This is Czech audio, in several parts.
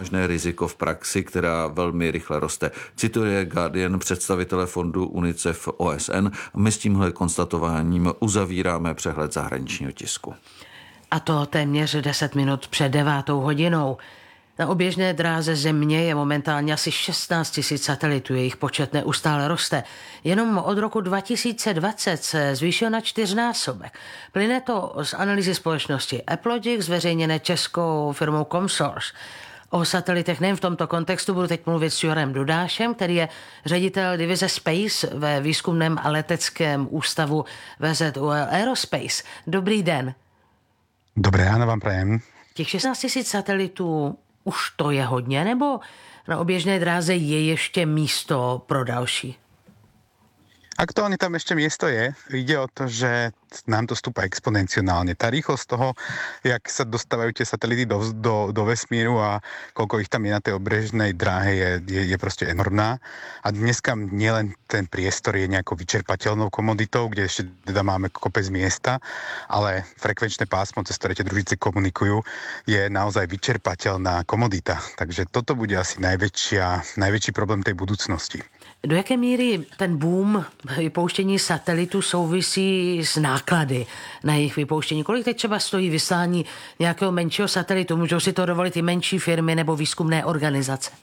Možné riziko v praxi, která velmi rychle roste. Cituje Guardian představitele fondu UNICEF OSN. My s tímhle konstatováním uzavíráme přehled zahraničního tisku. A to téměř 10 minut před 9 hodinou. Na oběžné dráze Země je momentálně asi 16 000 satelitů, jejich počet neustále roste. Jenom od roku 2020 se zvýšil na 4násobek. Plyne to z analýzy společnosti Aplogic, zveřejněné českou firmou Comsource. O satelitech nejen v tomto kontextu budu teď mluvit s Jorem Dudášem, který je ředitel divize Space ve výzkumném a leteckém ústavu VZUL Aerospace. Dobrý den. Dobré ráno vám prajem. Těch 16 000 satelitů už to je hodně, nebo na oběžné dráze je ještě místo pro další? Aktuálne tam ešte miesto je. Ide o to, že nám to stúpa exponenciálne. Tá rýchlosť toho, jak sa dostávajú tie satelity do vesmíru a koľko ich tam je na tej obrežnej dráhe, je proste enormná. A dneska nielen ten priestor je nejako vyčerpateľnou komoditou, kde ešte teda máme kopec miesta, ale frekvenčné pásmo, cez ktoré tie družice komunikujú, je naozaj vyčerpateľná komodita. Takže toto bude asi najväčší problém tej budúcnosti. Do jaké míry ten boom vypouštění satelitu souvisí s náklady na jejich vypouštění? Kolik teď třeba stojí vyslání nějakého menšího satelitu? Můžou si to dovolit i menší firmy nebo výzkumné organizace?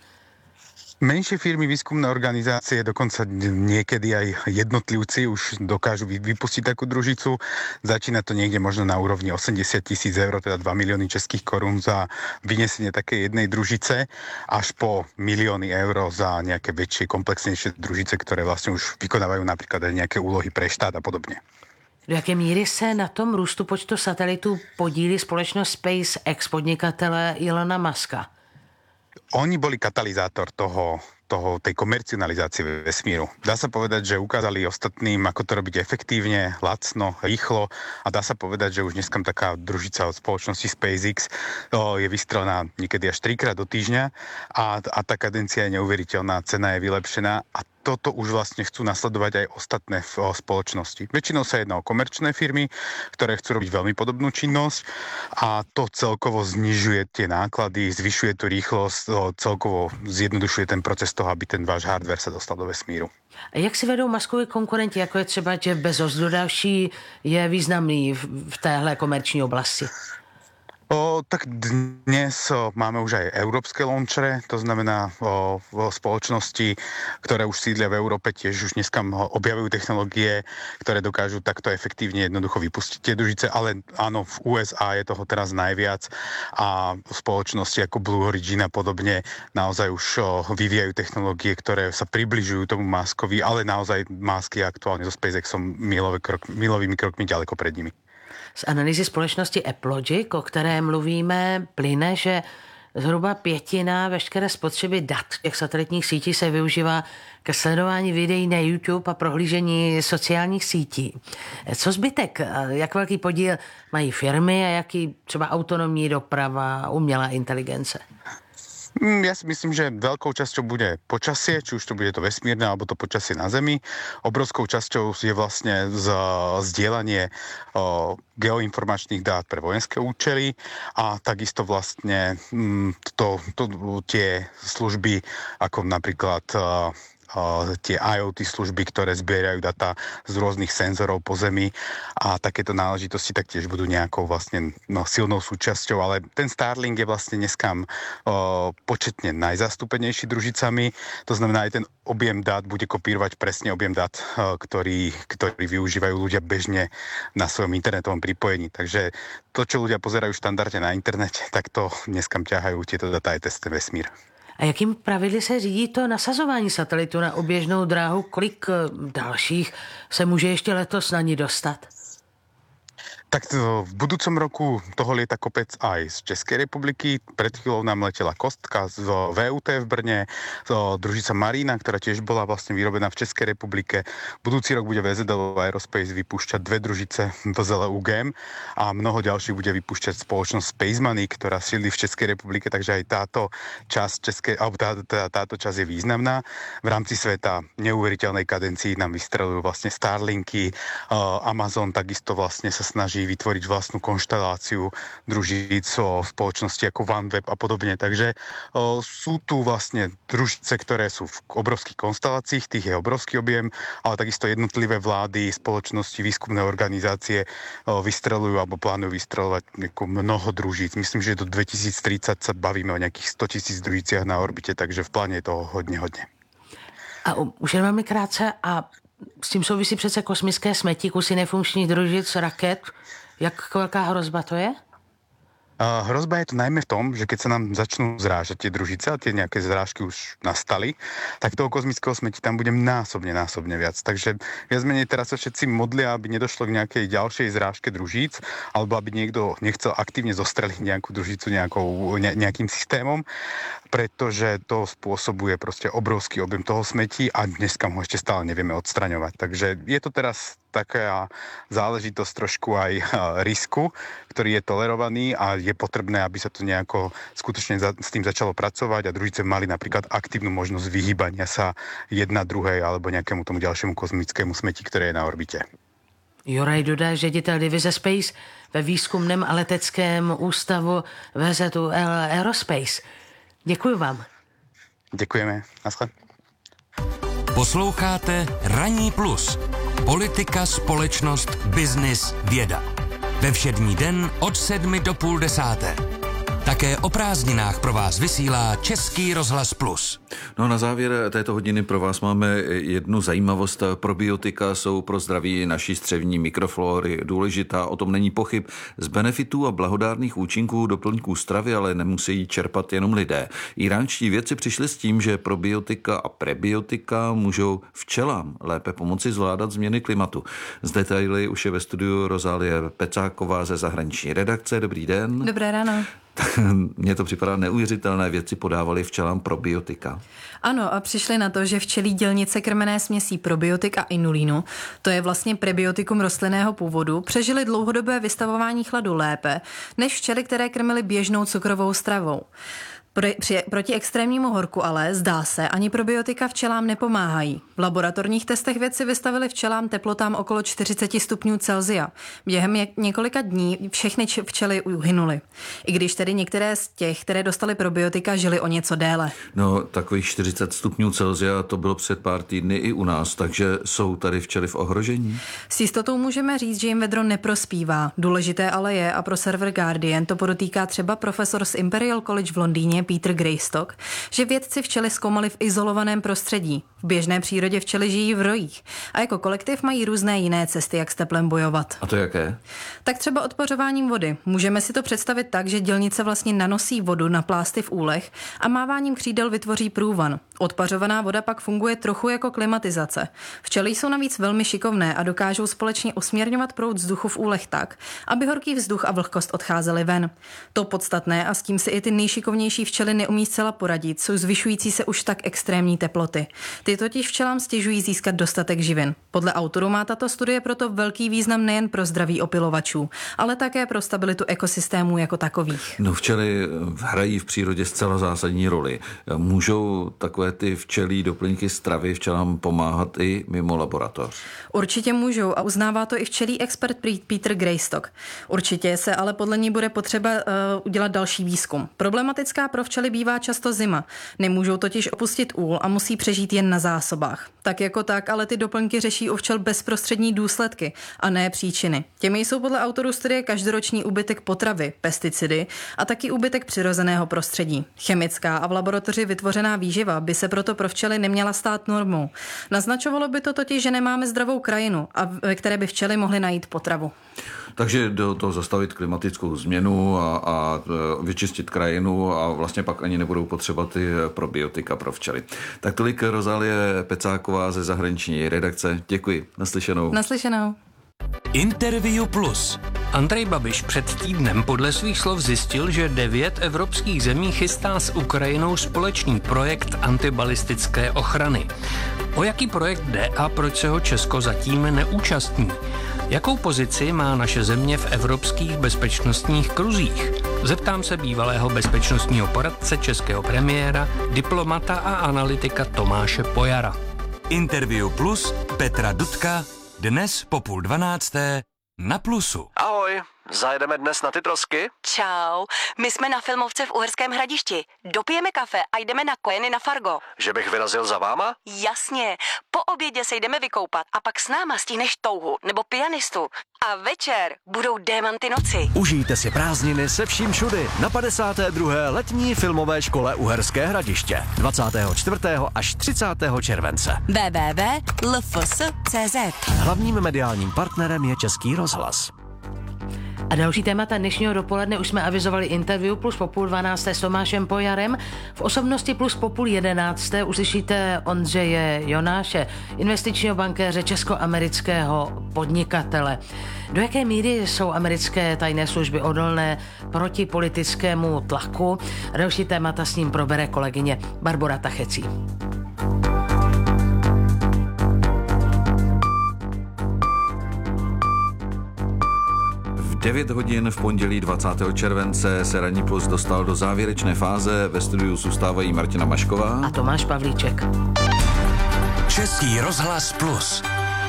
Menšie firmy, výskumné organizácie, dokonca niekedy aj jednotlivci už dokážu vypustiť takú družicu. Začína to niekde možno na úrovni 80 000 eur, teda 2 milióny českých korún za vynesenie takej jednej družice, až po milióny eur za nejaké väčšie, komplexnejšie družice, ktoré vlastne už vykonávajú napríklad aj nejaké úlohy pre štát a podobne. Do jaké míry se na tom růstu počtu satelitů podílí společnost SpaceX podnikatele Elona Muska? Oni boli katalizátor tej komercionalizácie vesmíru. Dá sa povedať, že ukázali ostatným, ako to robiť efektívne, lacno, rýchlo a dá sa povedať, že už dneska taká družica od spoločnosti SpaceX je vystrelená niekedy až 3-krát do týždňa a tá kadencia je neuveriteľná, cena je vylepšená a toto už vlastne chcú nasledovať aj ostatné spoločnosti. Väčšinou sa jedná o komerčné firmy, ktoré chcú robiť veľmi podobnú činnosť a to celkovo znižuje tie náklady, zvyšuje tú rýchlosť, celkovo zjednodušuje ten proces toho, aby ten váš hardware sa dostal do vesmíru. A jak si vedou Muskovi konkurenti, jako je třeba Jeff Bezos, kdo další je významný v téhle komerční oblasti? Tak dnes máme už aj európske launchere, to znamená spoločnosti, ktoré už sídlia v Európe, tiež už dneska objavujú technológie, ktoré dokážu takto efektívne jednoducho vypustiť tie družice, ale áno, v USA je toho teraz najviac a spoločnosti ako Blue Origin a podobne naozaj už vyvíjajú technológie, ktoré sa približujú tomu Muskovi, ale naozaj Musk je aktuálne so SpaceXom milovými krokmi ďaleko pred nimi. Z analýzy společnosti Aplogic, o které mluvíme, plyne, že zhruba 1/5 veškeré spotřeby dat těch satelitních sítí se využívá ke sledování videí na YouTube a prohlížení sociálních sítí. Co zbytek? Jak velký podíl mají firmy a jaký třeba autonomní doprava, umělá inteligence? Ja si myslím, že veľkou časťou bude počasie, či už to bude to vesmírne, alebo to počasie na Zemi. Obrovskou časťou je vlastne zdieľanie geoinformačných dát pre vojenské účely a takisto vlastne tie služby, ako napríklad tie IoT služby, ktoré zbierajú data z rôznych senzorov po Zemi a takéto náležitosti taktiež budú nejakou vlastne silnou súčasťou, ale ten Starlink je vlastne dneska početne najzastúpenejší družicami, to znamená aj ten objem dát bude kopírovať presne objem dát, ktorý využívajú ľudia bežne na svojom internetovom pripojení. Takže to, čo ľudia pozerajú štandardne na internete, tak to dneska ťahajú tieto data aj cez ten vesmír. A jakým pravidly se řídí to nasazování satelitu na oběžnou dráhu? Kolik dalších se může ještě letos na ní dostat? Tak v budúcom roku toho lieta kopec aj z Českej republiky. Pred chvíľou nám letela Kostka z VUT v Brne, družica Marina, ktorá tiež bola vlastne vyrobená v Českej republike. Budúci rok bude VZUL Aerospace vypúšťať 2 družice VZL UGM a mnoho ďalších bude vypúšťať spoločnosť Space Money, ktorá sídli v Českej republike, takže aj táto časť je významná. V rámci sveta neuveriteľnej kadencii nám vystrelujú vlastne Starlinky, Amazon takisto vlastne sa snaží snaží vytvoriť vlastnú konšteláciu družíc o spoločnosti ako OneWeb a podobne. Takže sú tu vlastne družice, ktoré sú v obrovských konšteláciách, tých je obrovský objem, ale takisto jednotlivé vlády, spoločnosti, výskumné organizácie vystrelujú alebo plánujú vystrelovať mnoho družíc. Myslím, že do 2030 sa bavíme o nejakých 100 000 družiciach na orbite, takže v pláne je toho hodně. A už jen velmi krátce, a s tím souvisí přece kosmické smetí, kusy nefunkčních družic, raket. Jak velká hrozba to je? Hrozba je to najmä v tom, že keď sa nám začnú zrážať tie družice a tie nejaké zrážky už nastali, tak toho kozmického smeti tam bude násobne viac. Takže viac menej teraz sa všetci modlia, aby nedošlo k nejakej ďalšej zrážke družíc, alebo aby niekto nechcel aktívne zostreliť nejakú družicu nejakým systémom, pretože to spôsobuje proste obrovský objem toho smetí a dneska ho ešte stále nevieme odstraňovať. Takže je to teraz taká záležitosť trošku aj risku, ktorý je tolerovaný a je potrebné, aby sa to nejako skutočne s tým začalo pracovať a družice mali napríklad aktívnu možnosť vyhýbania sa jedna druhej alebo nejakému tomu ďalšiemu kozmickému smeti, ktoré je na orbite. Juraj Duda, ředitel divize Space ve výzkumném a leteckém ústavu VZUL Aerospace. Děkuji vám. Děkujeme. Naschle. Posloucháte Ranní plus. Politika, společnost, biznis, věda. Ve všední den od 7 do 9:30. Také o prázdninách pro vás vysílá Český rozhlas Plus. No na závěr této hodiny pro vás máme jednu zajímavost. Probiotika jsou pro zdraví naší střevní mikroflóry důležitá, o tom není pochyb. Z benefitů a blahodárných účinků doplňků stravy ale nemusí čerpat jenom lidé. Iránští vědci přišli s tím, že probiotika a prebiotika můžou včelám lépe pomoci zvládat změny klimatu. Z detaily už je ve studiu Rozálie Pecáková ze zahraniční redakce. Dobrý den. Dobré ráno. Mně to připadá neuvěřitelné, vědci podávali včelám probiotika. Ano, a přišli na to, že včelí dělnice krmenné směsí probiotik a inulínu, to je vlastně prebiotikum rostlinného původu, přežili dlouhodobé vystavování chladu lépe než včely, které krmily běžnou cukrovou stravou. Proti extrémnímu horku ale, zdá se, ani probiotika včelám nepomáhají. V laboratorních testech vědci vystavili včelám teplotám okolo 40 stupňů Celsia. Během několika dní všechny včely uhynuly. I když tedy některé z těch, které dostaly probiotika, žily o něco déle. No, takových 40 stupňů Celsia to bylo před pár týdny i u nás, takže jsou tady včely v ohrožení? S jistotou můžeme říct, že jim vedro neprospívá. Důležité ale je, a pro server Guardian to podotýká třeba profesor z Imperial College v Londýně Peter Greystock, že vědci včely zkoumali v izolovaném prostředí. V běžné přírodě včely žijí v rojích a jako kolektiv mají různé jiné cesty, jak s teplem bojovat. A to jaké? Tak třeba odpařováním vody. Můžeme si to představit tak, že dělnice vlastně nanosí vodu na plásty v úlech a máváním křídel vytvoří průvan. Odpařovaná voda pak funguje trochu jako klimatizace. Včely jsou navíc velmi šikovné a dokážou společně usměrňovat proud vzduchu v úlech tak, aby horký vzduch a vlhkost odcházely ven. To podstatné, a s tím si i ty nejšikovnější včely neumí zcela poradit, jsou zvyšující se už tak extrémní teploty. Ty totiž včelám stěžují získat dostatek živin. Podle autorů má tato studie proto velký význam nejen pro zdraví opylovačů, ale také pro stabilitu ekosystémů jako takových. No, včely hrají v přírodě zcela zásadní roli. Můžou takové ty včelí doplňky stravy včelám pomáhat i mimo laboratoř? Určitě můžou a uznává to i včelí expert Peter Greystock. Určitě se ale podle ní bude potřeba udělat další výzkum. Problematická pro včely bývá často zima. Nemůžou totiž opustit úl a musí přežít jen na zásobách. Tak jako tak, ale ty doplňky řeší u včel bezprostřední důsledky a ne příčiny. Těmi jsou podle autorů studie každoroční úbytek potravy, pesticidy a taky úbytek přirozeného prostředí. Chemická a v laboratoři vytvořená výživa by se proto pro včely neměla stát normou. Naznačovalo by to totiž, že nemáme zdravou krajinu, ve které by včely mohly najít potravu. Takže do toho zastavit klimatickou změnu a vyčistit krajinu a vlastně pak ani nebudou potřeba ty probiotika pro včely. Tak tolik Rozálie Pecáková ze zahraniční redakce. Děkuji. Naslyšenou. Naslyšenou. Interview Plus. Andrej Babiš před týdnem podle svých slov zjistil, že 9 evropských zemí chystá s Ukrajinou společný projekt antibalistické ochrany. O jaký projekt jde a proč se ho Česko zatím neúčastní? Jakou pozici má naše země v evropských bezpečnostních kruzích? Zeptám se bývalého bezpečnostního poradce českého premiéra, diplomata a analytika Tomáše Pojara. Interview Plus Petra Dudka dnes po 11:30 na Plusu. Ahoj, zajedeme dnes na ty trosky? Čau, my jsme na filmovce v Uherském Hradišti. Dopijeme kafe a jdeme na kojeny na Fargo. Že bych vyrazil za váma? Jasně, po obědě se jdeme vykoupat a pak s náma stihneš touhu nebo pianistu. A večer budou Démanty noci. Užijte si prázdniny se vším všudy na 52. letní filmové škole Uherské Hradiště 24. až 30. července. www.lfs.cz. Hlavním mediálním partnerem je Český rozhlas. A další témata dnešního dopoledne už jsme avizovali interview plus po 11:30 s Tomášem Pojarem. V osobnosti plus po 11:30 uslyšíte Ondřeje Jonáše, investičního bankéře, českoamerického podnikatele. Do jaké míry jsou americké tajné služby odolné proti politickému tlaku? Další témata s ním probere kolegyně Barbora Tachecí. V 9 hodin v pondělí 20. července se Ranní plus dostal do závěrečné fáze. Ve studiu zůstávají Martina Mašková a Tomáš Pavlíček. Český rozhlas Plus.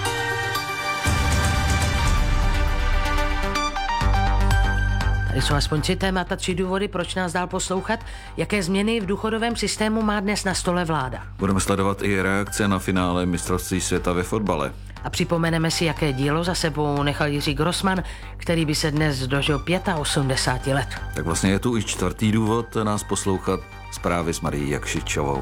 Tady jsou aspoň 3 témata, 3 důvody, proč nás dál poslouchat. Jaké změny v důchodovém systému má dnes na stole vláda? Budeme sledovat i reakce na finále mistrovství světa ve fotbale. A připomeneme si, jaké dílo za sebou nechal Jiří Grossman, který by se dnes dožil 85 let. Tak vlastně je tu i 4. důvod nás poslouchat, zprávy s Marií Jakšičovou.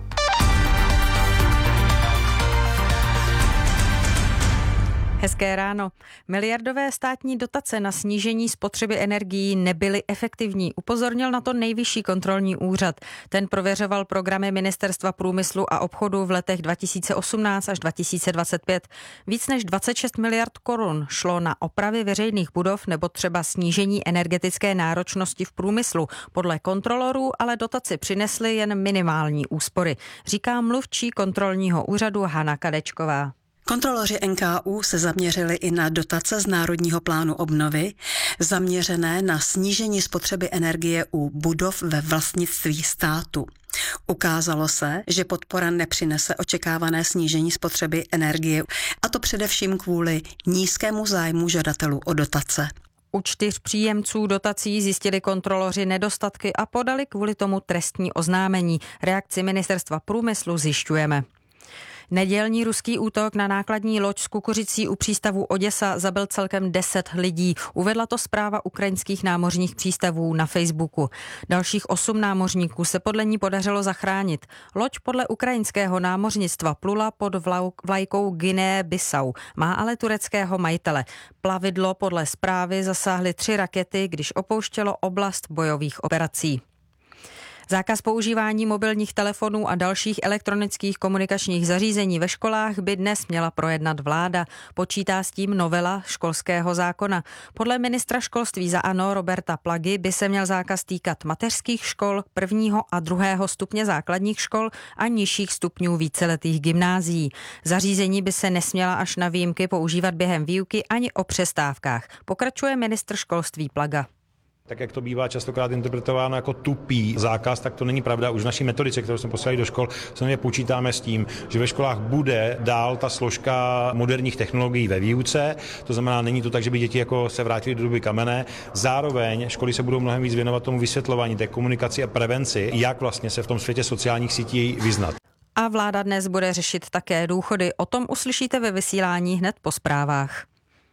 Hezké ráno. Miliardové státní dotace na snížení spotřeby energií nebyly efektivní. Upozornil na to Nejvyšší kontrolní úřad. Ten prověřoval programy Ministerstva průmyslu a obchodu v letech 2018 až 2025. Víc než 26 miliard korun šlo na opravy veřejných budov nebo třeba snížení energetické náročnosti v průmyslu. Podle kontrolorů ale dotaci přinesly jen minimální úspory, říká mluvčí kontrolního úřadu Hana Kadečková. Kontroloři NKÚ se zaměřili i na dotace z Národního plánu obnovy, zaměřené na snížení spotřeby energie u budov ve vlastnictví státu. Ukázalo se, že podpora nepřinese očekávané snížení spotřeby energie, a to především kvůli nízkému zájmu žadatelů o dotace. U 4 příjemců dotací zjistili kontroloři nedostatky a podali kvůli tomu trestní oznámení. Reakci Ministerstva průmyslu zjišťujeme. Nedělní ruský útok na nákladní loď s kukuřicí u přístavu Oděsa zabil celkem 10 lidí. Uvedla to zpráva ukrajinských námořních přístavů na Facebooku. Dalších 8 námořníků se podle ní podařilo zachránit. Loď podle ukrajinského námořnictva plula pod vlajkou Guinea-Bissau, má ale tureckého majitele. Plavidlo podle zprávy zasáhly 3 rakety, když opouštělo oblast bojových operací. Zákaz používání mobilních telefonů a dalších elektronických komunikačních zařízení ve školách by dnes měla projednat vláda. Počítá s tím novela školského zákona. Podle ministra školství za ANO Roberta Plagy by se měl zákaz týkat mateřských škol, 1. a 2. stupně základních škol a nižších stupňů víceletých gymnázií. Zařízení by se nesměla až na výjimky používat během výuky ani o přestávkách. Pokračuje ministr školství Plaga. Tak jak to bývá častokrát interpretováno jako tupý zákaz, tak to není pravda. Už v naší metodice, kterou jsme poslali do škol, samozřejmě počítáme s tím, že ve školách bude dál ta složka moderních technologií ve výuce. To znamená, není to tak, že by děti jako se vrátily do doby kamenné. Zároveň školy se budou mnohem víc věnovat tomu vysvětlování, té komunikaci a prevenci, jak vlastně se v tom světě sociálních sítí vyznat. A vláda dnes bude řešit také důchody. O tom uslyšíte ve vysílání hned po zprávách.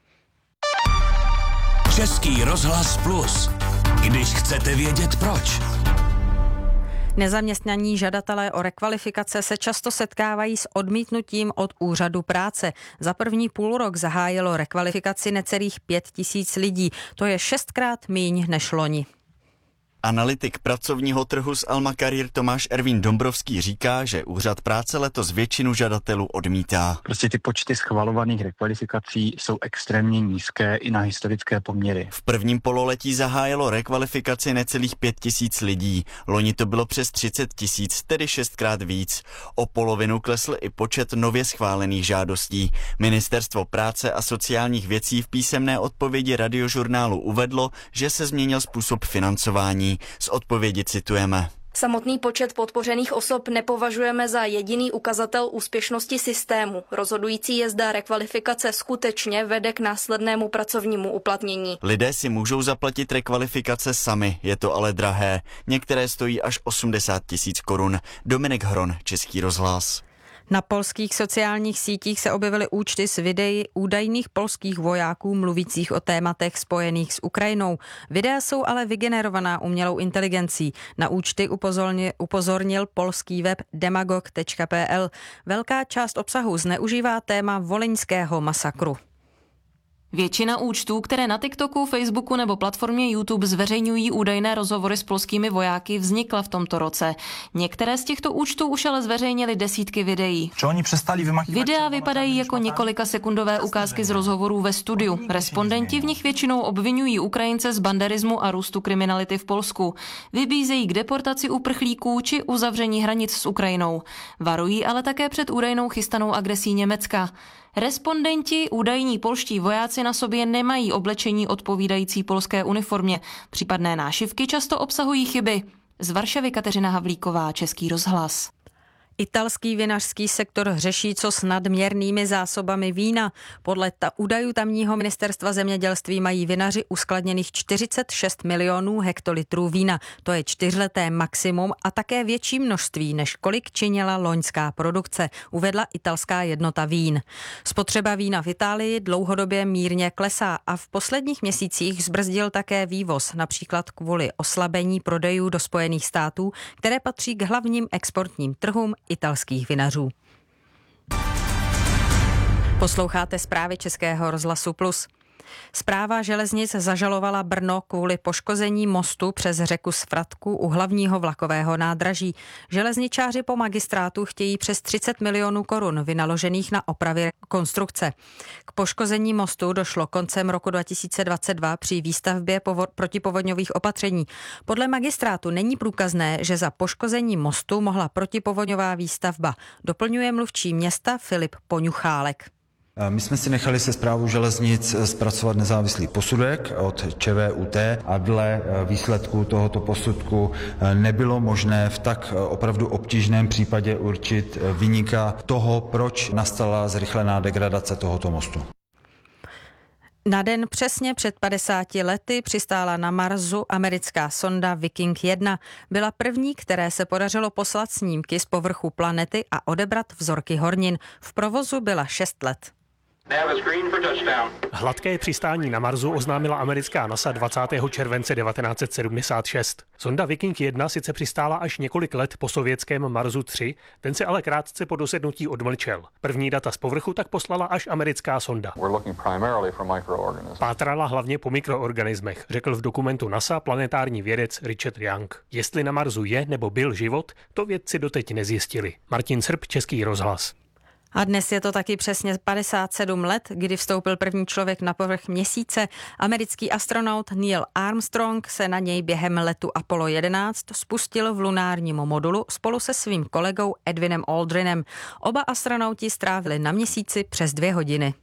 Český rozhlas Plus. Když chcete vědět proč. Nezaměstnaní žadatelé o rekvalifikace se často setkávají s odmítnutím od úřadu práce. Za první půlrok zahájilo rekvalifikaci necelých 5 000 lidí. To je 6krát míň než loni. Analytik pracovního trhu z Alma Career Tomáš Ervín Dombrovský říká, že úřad práce letos většinu žadatelů odmítá. Prostě ty počty schvalovaných rekvalifikací jsou extrémně nízké i na historické poměry. V prvním pololetí zahájilo rekvalifikaci necelých 5 000 lidí. Loni to bylo přes 30 000, tedy 6krát víc. O polovinu klesl i počet nově schválených žádostí. Ministerstvo práce a sociálních věcí v písemné odpovědi Radiožurnálu uvedlo, že se změnil způsob financování. Z odpovědi citujeme. Samotný počet podpořených osob nepovažujeme za jediný ukazatel úspěšnosti systému. Rozhodující je, zda rekvalifikace skutečně vede k následnému pracovnímu uplatnění. Lidé si můžou zaplatit rekvalifikace sami, je to ale drahé. Některé stojí až 80 000 korun. Dominik Hron, Český rozhlas. Na polských sociálních sítích se objevily účty s videí údajných polských vojáků mluvících o tématech spojených s Ukrajinou. Videa jsou ale vygenerovaná umělou inteligencí. Na účty upozornil polský web demagog.pl. Velká část obsahu zneužívá téma volyňského masakru. Většina účtů, které na TikToku, Facebooku nebo platformě YouTube zveřejňují údajné rozhovory s polskými vojáky, vznikla v tomto roce. Některé z těchto účtů už ale zveřejnili desítky videí. Videa vypadají jako několika sekundové ukázky z rozhovorů ve studiu. Respondenti v nich většinou obvinují Ukrajince z banderismu a růstu kriminality v Polsku. Vybízejí k deportaci uprchlíků či uzavření hranic s Ukrajinou. Varují ale také před údajnou chystanou agresí Německa. Respondenti, údajní polští vojáci na sobě nemají oblečení odpovídající polské uniformě. Případné nášivky často obsahují chyby. Z Varšavy Kateřina Havlíková, Český rozhlas. Italský vinařský sektor řeší, co s nadměrnými zásobami vína. Podle údajů tamního ministerstva zemědělství mají vinaři uskladněných 46 milionů hektolitrů vína. To je 4leté maximum a také větší množství, než kolik činila loňská produkce, uvedla italská jednota vín. Spotřeba vína v Itálii dlouhodobě mírně klesá a v posledních měsících zbrzdil také vývoz, například kvůli oslabení prodejů do Spojených států, které patří k hlavním exportním trhům italských vinařů. Posloucháte zprávy Českého rozhlasu Plus. Správa železnic zažalovala Brno kvůli poškození mostu přes řeku Svratku u hlavního vlakového nádraží. Železničáři po magistrátu chtějí přes 30 milionů korun vynaložených na opravy konstrukce. K poškození mostu došlo koncem roku 2022 při výstavbě protipovodňových opatření. Podle magistrátu není průkazné, že za poškození mostu mohla protipovodňová výstavba. Doplňuje mluvčí města Filip Poňuchálek. My jsme si nechali se správou železnic zpracovat nezávislý posudek od ČVUT a dle výsledku tohoto posudku nebylo možné v tak opravdu obtížném případě určit viníka toho, proč nastala zrychlená degradace tohoto mostu. Na den přesně před 50 lety přistála na Marsu americká sonda Viking 1. Byla první, které se podařilo poslat snímky z povrchu planety a odebrat vzorky hornin. V provozu byla 6 let. Hladké přistání na Marsu oznámila americká NASA 20. července 1976. Sonda Viking 1 sice přistála až několik let po sovětském Marsu 3, ten se ale krátce po dosednutí odmlčel. První data z povrchu tak poslala až americká sonda. Pátrala hlavně po mikroorganismech, řekl v dokumentu NASA planetární vědec Richard Young. Jestli na Marsu je nebo byl život, to vědci doteď nezjistili. Martin Srb, Český rozhlas. A dnes je to taky přesně 57 let, kdy vstoupil první člověk na povrch měsíce. Americký astronaut Neil Armstrong se na něj během letu Apollo 11 spustil v lunárním modulu spolu se svým kolegou Edwinem Aldrinem. Oba astronauti strávili na měsíci přes 2 hodiny.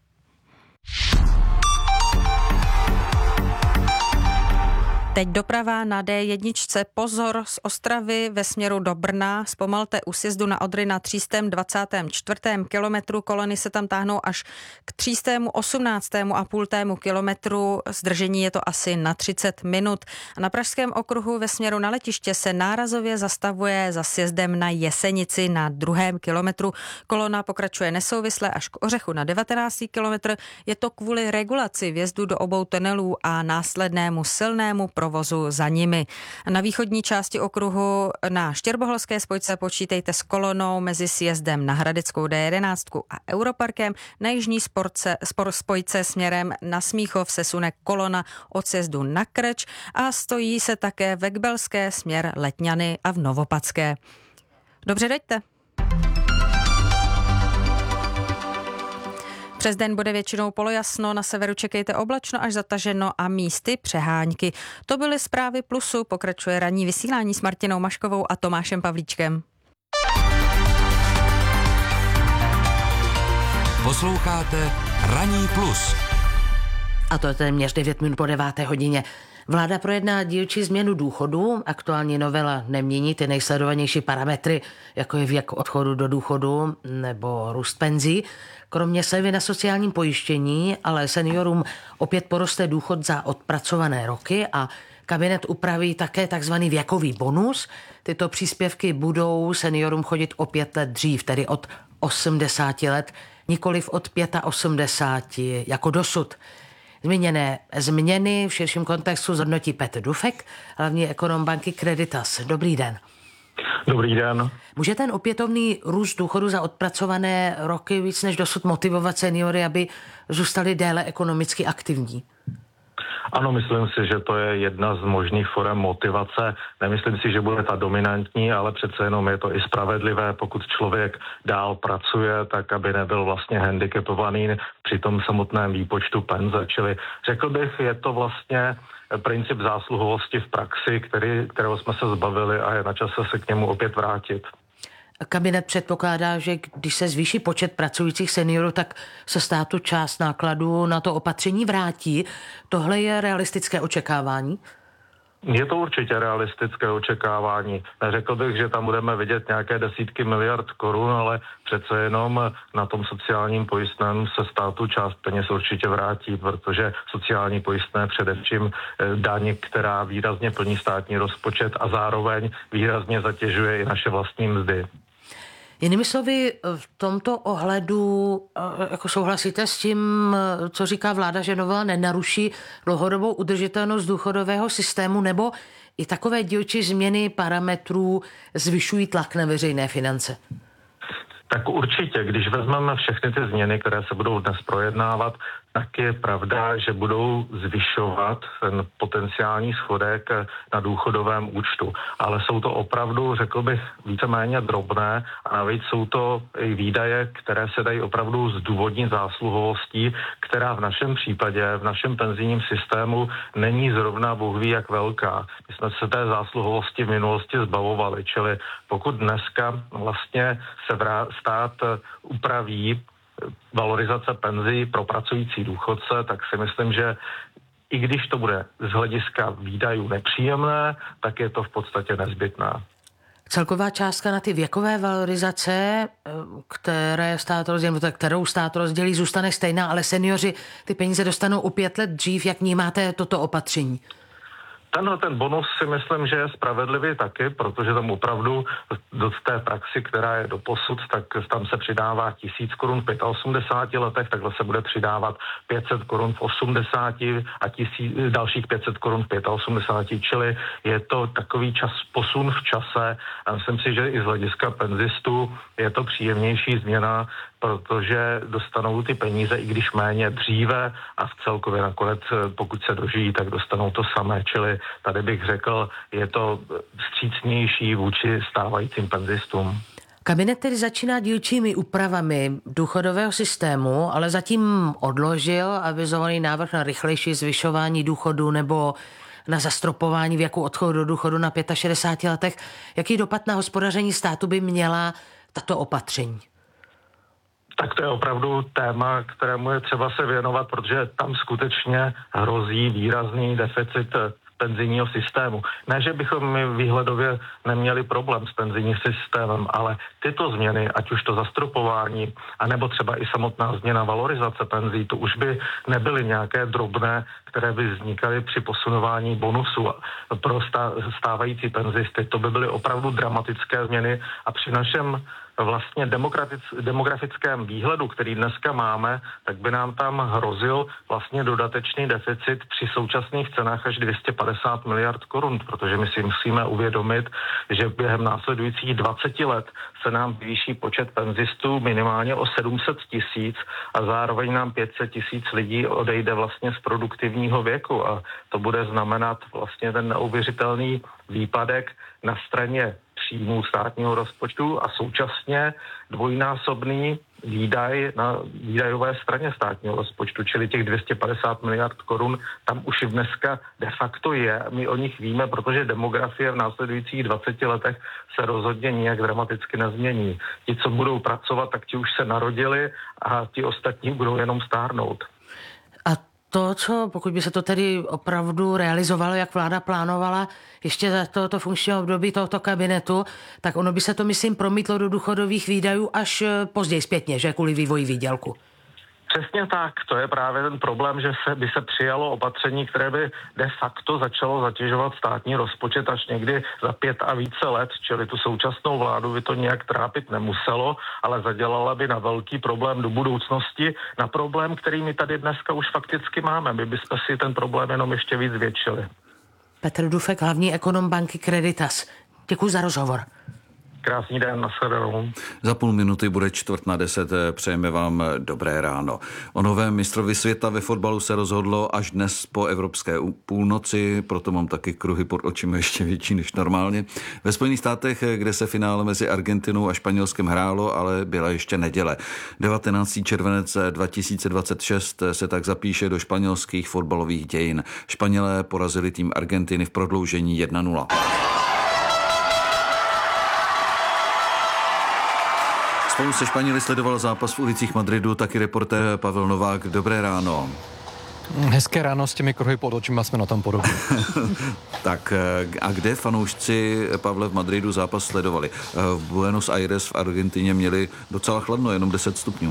Teď doprava na D1. Pozor, z Ostravy ve směru do Brna. Zpomalte u sjezdu na Odry na 324. kilometru. Kolony se tam táhnou až k 318,5 kilometru. Zdržení je to asi na 30 minut. Na Pražském okruhu ve směru na letiště se nárazově zastavuje za sjezdem na Jesenici na 2. kilometru. Kolona pokračuje nesouvisle až k Ořechu na 19. kilometr. Je to kvůli regulaci vjezdu do obou tunelů a následnému silnému provozu za nimi. Na východní části okruhu na Štěrboholské spojce počítejte s kolonou mezi sjezdem na Hradeckou D11 a Europarkem. Na jižní spojce směrem na Smíchov se sune kolona od sjezdu na Krč a stojí se také ve Kbelské směr Letňany a v Novopadské. Dobře, dejte. Přes den bude většinou polojasno, na severu čekejte oblačno až zataženo a místy přehánky. To byly zprávy Plusu, pokračuje ranní vysílání s Martinou Maškovou a Tomášem Pavlíčkem. Posloucháte Ranní Plus. A to je téměř 9 minut po 9. hodině. Vláda projedná dílčí změnu důchodu. Aktuální novela nemění ty nejsledovanější parametry, jako je věk odchodu do důchodu nebo růst penzí. Kromě slevy na sociálním pojištění, ale seniorům opět poroste důchod za odpracované roky a kabinet upraví také takzvaný věkový bonus. Tyto příspěvky budou seniorům chodit o 5 let dřív, tedy od 80 let, nikoliv od 85 jako dosud. Zmíněné změny v širším kontextu zhodnotí Petr Dufek, hlavní ekonom banky Creditas. Dobrý den. Dobrý den. Může ten opětovný růst důchodu za odpracované roky víc než dosud motivovat seniory, aby zůstali déle ekonomicky aktivní? Ano, myslím si, že to je jedna z možných forem motivace. Nemyslím si, že bude ta dominantní, ale přece jenom je to i spravedlivé, pokud člověk dál pracuje, tak aby nebyl vlastně handicapovaný při tom samotném výpočtu penze. Čili řekl bych, je to vlastně princip zásluhovosti v praxi, kterého jsme se zbavili a je na čase se k němu opět vrátit. Kabinet předpokládá, že když se zvýší počet pracujících seniorů, tak se státu část nákladů na to opatření vrátí. Tohle je realistické očekávání? Je to určitě realistické očekávání. Neřekl bych, že tam budeme vidět nějaké desítky miliard korun, ale přece jenom na tom sociálním pojistném se státu část peněz určitě vrátí, protože sociální pojistné především daň, která výrazně plní státní rozpočet a zároveň výrazně zatěžuje i naše vlastní mzdy. Jinými slovy, v tomto ohledu jako souhlasíte s tím, co říká vláda, že novela nenaruší dlouhodobou udržitelnost důchodového systému, nebo i takové dílčí změny parametrů zvyšují tlak na veřejné finance? Tak určitě, když vezmeme všechny ty změny, které se budou dnes projednávat, tak je pravda, že budou zvyšovat ten potenciální schodek na důchodovém účtu. Ale jsou to opravdu, řekl bych, víceméně drobné a navíc jsou to i výdaje, které se dají opravdu zdůvodnit zásluhovostí, která v našem případě, v našem penzijním systému není zrovna Bůh ví jak velká. My jsme se té zásluhovosti v minulosti zbavovali, čili pokud dneska vlastně se stát upraví valorizace penzí pro pracující důchodce, tak si myslím, že i když to bude z hlediska výdajů nepříjemné, tak je to v podstatě nezbytné. Celková částka na ty věkové valorizace, kterou stát rozdělí, zůstane stejná, ale seniori ty peníze dostanou o 5 let dřív. Jak vnímáte toto opatření? Ten bonus si myslím, že je spravedlivý taky, protože tam opravdu do té praxi, která je doposud, tak tam se přidává 1000 korun v 85 letech, takhle se bude přidávat 500 korun v 80 a dalších 500 korun v 85, čili je to takový posun v čase a myslím si, že i z hlediska penzistů je to příjemnější změna, protože dostanou ty peníze, i když méně dříve a v celkově nakonec, pokud se dožijí, tak dostanou to samé. Čili tady bych řekl, je to vstřícnější vůči stávajícím penzistům. Kabinet tedy začíná dílčími úpravami důchodového systému, ale zatím odložil avizovaný návrh na rychlejší zvyšování důchodu nebo na zastropování věku odchodu do důchodu na 65 letech. Jaký dopad na hospodaření státu by měla tato opatření? Tak to je opravdu téma, kterému je třeba se věnovat, protože tam skutečně hrozí výrazný deficit penzijního systému. Ne, že bychom my výhledově neměli problém s penzijním systémem, ale tyto změny, ať už to zastropování, anebo třeba i samotná změna valorizace penzí, to už by nebyly nějaké drobné, které by vznikaly při posunování bonusu pro stávající penzisty. To by byly opravdu dramatické změny a při našem vlastně demografickém výhledu, který dneska máme, tak by nám tam hrozil vlastně dodatečný deficit při současných cenách až 250 miliard korun, protože my si musíme uvědomit, že během následujících 20 let se nám zvýší počet penzistů minimálně o 700 000 a zároveň nám 500 000 lidí odejde vlastně z produktivního věku a to bude znamenat vlastně ten neuvěřitelný výpadek na straně příjmů státního rozpočtu a současně dvojnásobný výdaj na výdajové straně státního rozpočtu, čili těch 250 miliard korun tam už dneska de facto je. My o nich víme, protože demografie v následujících 20 letech se rozhodně nijak dramaticky nezmění. Ti, co budou pracovat, tak ti už se narodili a ti ostatní budou jenom stárnout. A to, co, pokud by se to tedy opravdu realizovalo, jak vláda plánovala ještě za tohoto funkčního období tohoto kabinetu, tak ono by se to, myslím, promítlo do důchodových výdajů až později zpětně, že kvůli vývoji výdělku. Přesně tak, to je právě ten problém, že by se přijalo opatření, které by de facto začalo zatěžovat státní rozpočet až někdy za 5 a více let, čili tu současnou vládu by to nějak trápit nemuselo, ale zadělala by na velký problém do budoucnosti, na problém, který my tady dneska už fakticky máme. My bychom si ten problém jenom ještě víc zvětšili. Petr Dufek, hlavní ekonom banky Creditas. Děkuji za rozhovor. Krásný den, nashledanou. Za půl minuty bude 9:45, přejeme vám dobré ráno. O novém mistrovi světa ve fotbalu se rozhodlo až dnes po evropské půlnoci, proto mám taky kruhy pod očima ještě větší než normálně. Ve Spojených státech, kde se finále mezi Argentinou a Španělskem hrálo, ale byla ještě neděle. 19. červenec 2026 se tak zapíše do španělských fotbalových dějin. Španělé porazili tým Argentiny v prodloužení 1-0. Spolu se Španěli sledoval zápas v ulicích Madridu taky reportér Pavel Novák. Dobré ráno. Hezké ráno, s těmi kruhy pod očima jsme na tom podobně. Tak a kde fanoušci, Pavle, v Madridu zápas sledovali? V Buenos Aires v Argentině měli docela chladno, jenom 10 stupňů.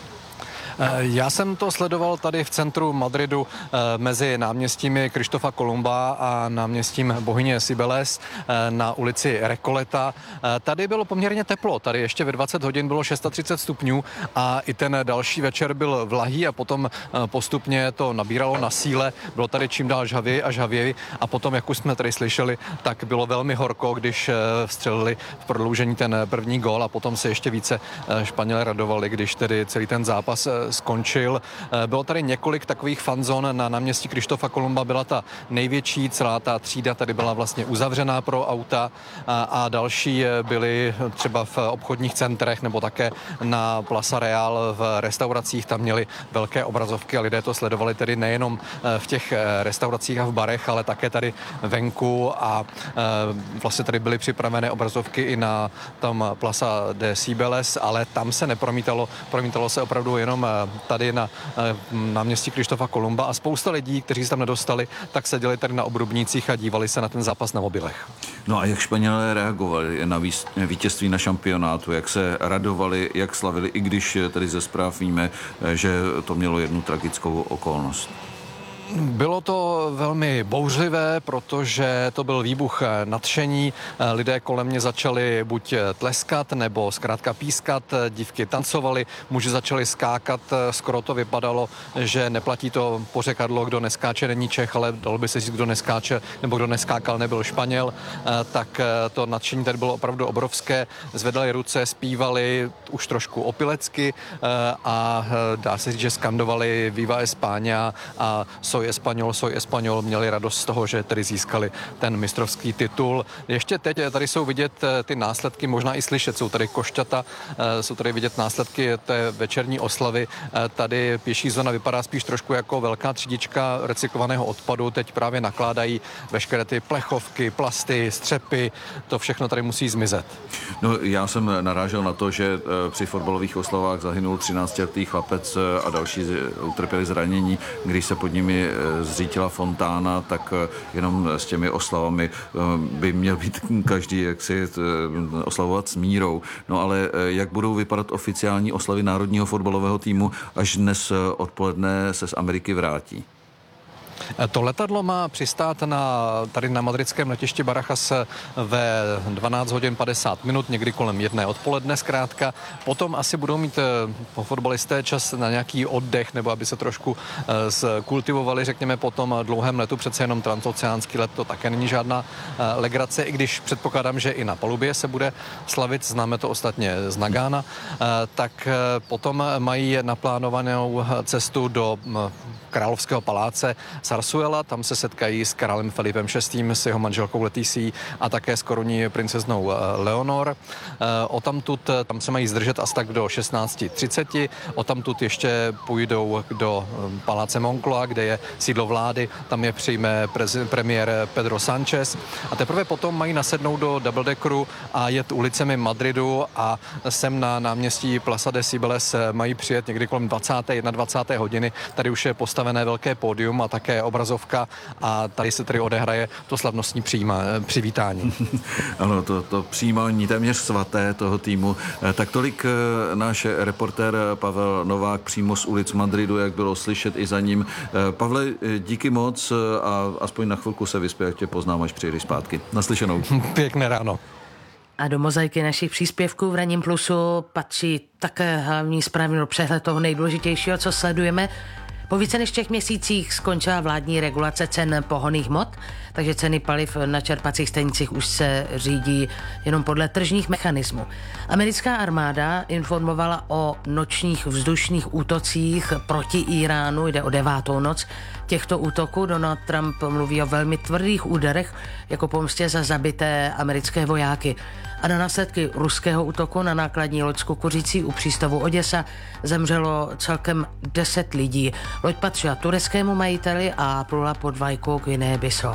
Já jsem to sledoval tady v centru Madridu mezi náměstími Kryštofa Kolumba a náměstím Bohyně Cibeles na ulici Recoleta. Tady bylo poměrně teplo, tady ještě ve 20 hodin bylo 630 stupňů a i ten další večer byl vlahý a potom postupně to nabíralo na síle. Bylo tady čím dál žhavěji a potom, jak už jsme tady slyšeli, tak bylo velmi horko, když vstřelili v prodloužení ten první gól a potom se ještě více Španělé radovali, když tedy celý ten zápas skončil. Bylo tady několik takových fanzón na náměstí Kryštofa Kolumba, byla ta největší, celá ta třída tady byla vlastně uzavřená pro auta a další byly třeba v obchodních centrech nebo také na Plaza Real v restauracích, tam měli velké obrazovky a lidé to sledovali tedy nejenom v těch restauracích a v barech, ale také tady venku a vlastně tady byly připravené obrazovky i na tam Plaza de Cibeles, ale tam se promítalo se opravdu jenom tady na náměstí Kryštofa Kolumba a spousta lidí, kteří se tam nedostali, tak seděli tady na obrubnících a dívali se na ten zápas na mobilech. No a jak Španělé reagovali na vítězství na šampionátu, jak se radovali, jak slavili, i když tady ze zpráv víme, že to mělo jednu tragickou okolnost. Bylo to velmi bouřlivé, protože to byl výbuch nadšení. Lidé kolem mě začali buď tleskat, nebo zkrátka pískat, dívky tancovaly, muži začali skákat. Skoro to vypadalo, že neplatí to pořekadlo, kdo neskáče, není Čech, ale dalo by se říct, kdo neskáče, nebo kdo neskákal, nebyl Španěl. Tak to nadšení tady bylo opravdu obrovské. Zvedali ruce, zpívali už trošku opilecky a dá se říct, že skandovali Viva España a Soy Español, měli radost z toho, že tedy získali ten mistrovský titul. Ještě teď tady jsou vidět ty následky, možná i slyšet, jsou tady košťata, jsou tady vidět následky té večerní oslavy. Tady pěší zóna vypadá spíš trošku jako velká třídička recyklovaného odpadu, teď právě nakládají veškeré ty plechovky, plasty, střepy, to všechno tady musí zmizet. No, já jsem narážel na to, že při fotbalových oslavách zahynul 13letý chlapec a další utrpěli zranění, když se pod nimi zřítila fontána, tak jenom s těmi oslavami by měl být každý jaksi oslavovat s mírou. No ale jak budou vypadat oficiální oslavy národního fotbalového týmu, až dnes odpoledne se z Ameriky vrátí? To letadlo má přistát tady na madridském letišti Barajas ve 12 hodin 50 minut, někdy kolem 1 odpoledne zkrátka. Potom asi budou mít fotbalisté čas na nějaký oddech, nebo aby se trošku zkultivovali, řekněme, po tom dlouhém letu. Přece jenom transoceánský let, to také není žádná legrace, i když předpokládám, že i na palubě se bude slavit, známe to ostatně z Nagána, tak potom mají naplánovanou cestu do Královského paláce Zarzuela, tam se setkají s králem Filipem VI, s jeho manželkou Leticí a také s korunní princeznou Leonor. Odtamtud tam se mají zdržet asi tak do 16:30. Odtamtud ještě půjdou do paláce Moncloa, kde je sídlo vlády. Tam je přijme premiér Pedro Sánchez. A teprve potom mají nasednout do doubledeckeru a jet ulicemi Madridu a sem na náměstí Plaza de Cibeles mají přijet někdy kolem 21. hodiny. Tady už je postavené velké pódium a také obrazovka a tady se tady odehraje to slavnostní přivítání. Ano, to přijímání téměř svaté toho týmu. Tak tolik náš reportér Pavel Novák přímo z ulic Madridu, jak bylo slyšet i za ním. Pavle, díky moc a aspoň na chvilku se vyspěj, jak tě poznám, až přijdeš zpátky. Naslyšenou. Pěkné ráno. A do mozaiky našich příspěvků v Ranním plusu patří také hlavní zprávy do přehled toho nejdůležitějšího, co sledujeme. Po více než 3 měsících skončila vládní regulace cen pohonných hmot, takže ceny paliv na čerpacích stanicích už se řídí jenom podle tržních mechanismů. Americká armáda informovala o nočních vzdušných útocích proti Iránu, jde o 9. noc těchto útoků. Donald Trump mluví o velmi tvrdých úderech jako pomstě za zabité americké vojáky. A na následky ruského útoku na nákladní loď s kukuřicí u přístavu Oděsa zemřelo celkem 10 lidí. Loď patřila tureckému majiteli a plula pod vlajkou Guinea-Bissau.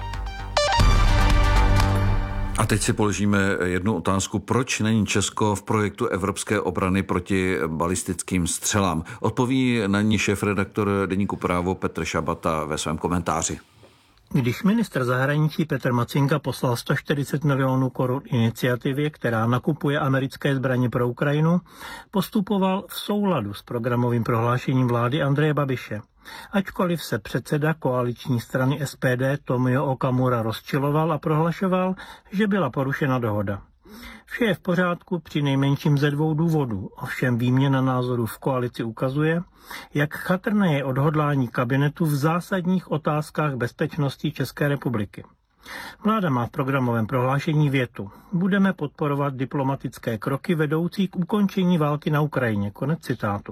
A teď si položíme jednu otázku. Proč není Česko v projektu evropské obrany proti balistickým střelám? Odpoví na ní šéfredaktor deníku Právo Petr Šabata ve svém komentáři. Když ministr zahraničí Petr Macinka poslal 140 milionů korun iniciativě, která nakupuje americké zbraně pro Ukrajinu, postupoval v souladu s programovým prohlášením vlády Andreje Babiše. Ačkoliv se předseda koaliční strany SPD Tomio Okamura rozčiloval a prohlašoval, že byla porušena dohoda. Vše je v pořádku při nejmenším ze 2 důvodů, ovšem výměna názorů v koalici ukazuje, jak chatrné je odhodlání kabinetu v zásadních otázkách bezpečnosti České republiky. Vláda má v programovém prohlášení větu: budeme podporovat diplomatické kroky vedoucí k ukončení války na Ukrajině. Konec citátu.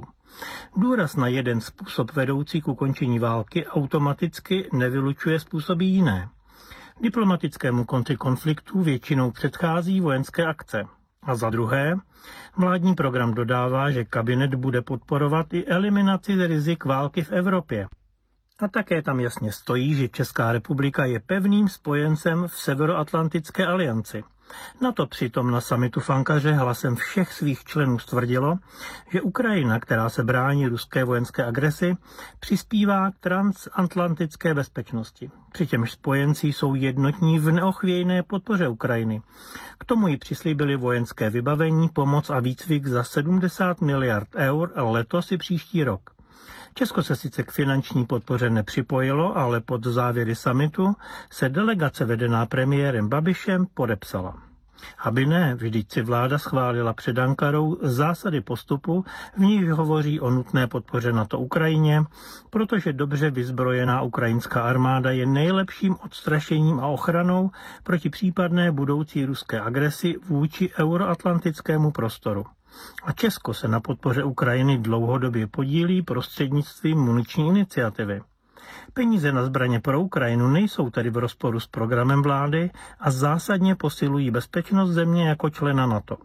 Důraz na jeden způsob vedoucí k ukončení války automaticky nevylučuje způsoby jiné. Diplomatickému konci konfliktů většinou předchází vojenské akce. A za druhé, vládní program dodává, že kabinet bude podporovat i eliminaci rizik války v Evropě. A také tam jasně stojí, že Česká republika je pevným spojencem v Severoatlantické alianci. NATO přitom na summitu v Ankaře hlasem všech svých členů stvrdilo, že Ukrajina, která se brání ruské vojenské agresi, přispívá k transatlantické bezpečnosti. Přičemž spojenci jsou jednotní v neochvějné podpoře Ukrajiny. K tomu jí přislíbili vojenské vybavení, pomoc a výcvik za 70 miliard eur letos i příští rok. Česko se sice k finanční podpoře nepřipojilo, ale pod závěry summitu se delegace vedená premiérem Babišem podepsala. Aby ne, vždyť si vláda schválila před Ankarou zásady postupu, v níž hovoří o nutné podpoře NATO Ukrajině, protože dobře vyzbrojená ukrajinská armáda je nejlepším odstrašením a ochranou proti případné budoucí ruské agresi vůči euroatlantickému prostoru. A Česko se na podpoře Ukrajiny dlouhodobě podílí prostřednictvím muniční iniciativy. Peníze na zbraně pro Ukrajinu nejsou tedy v rozporu s programem vlády a zásadně posilují bezpečnost země jako člena NATO.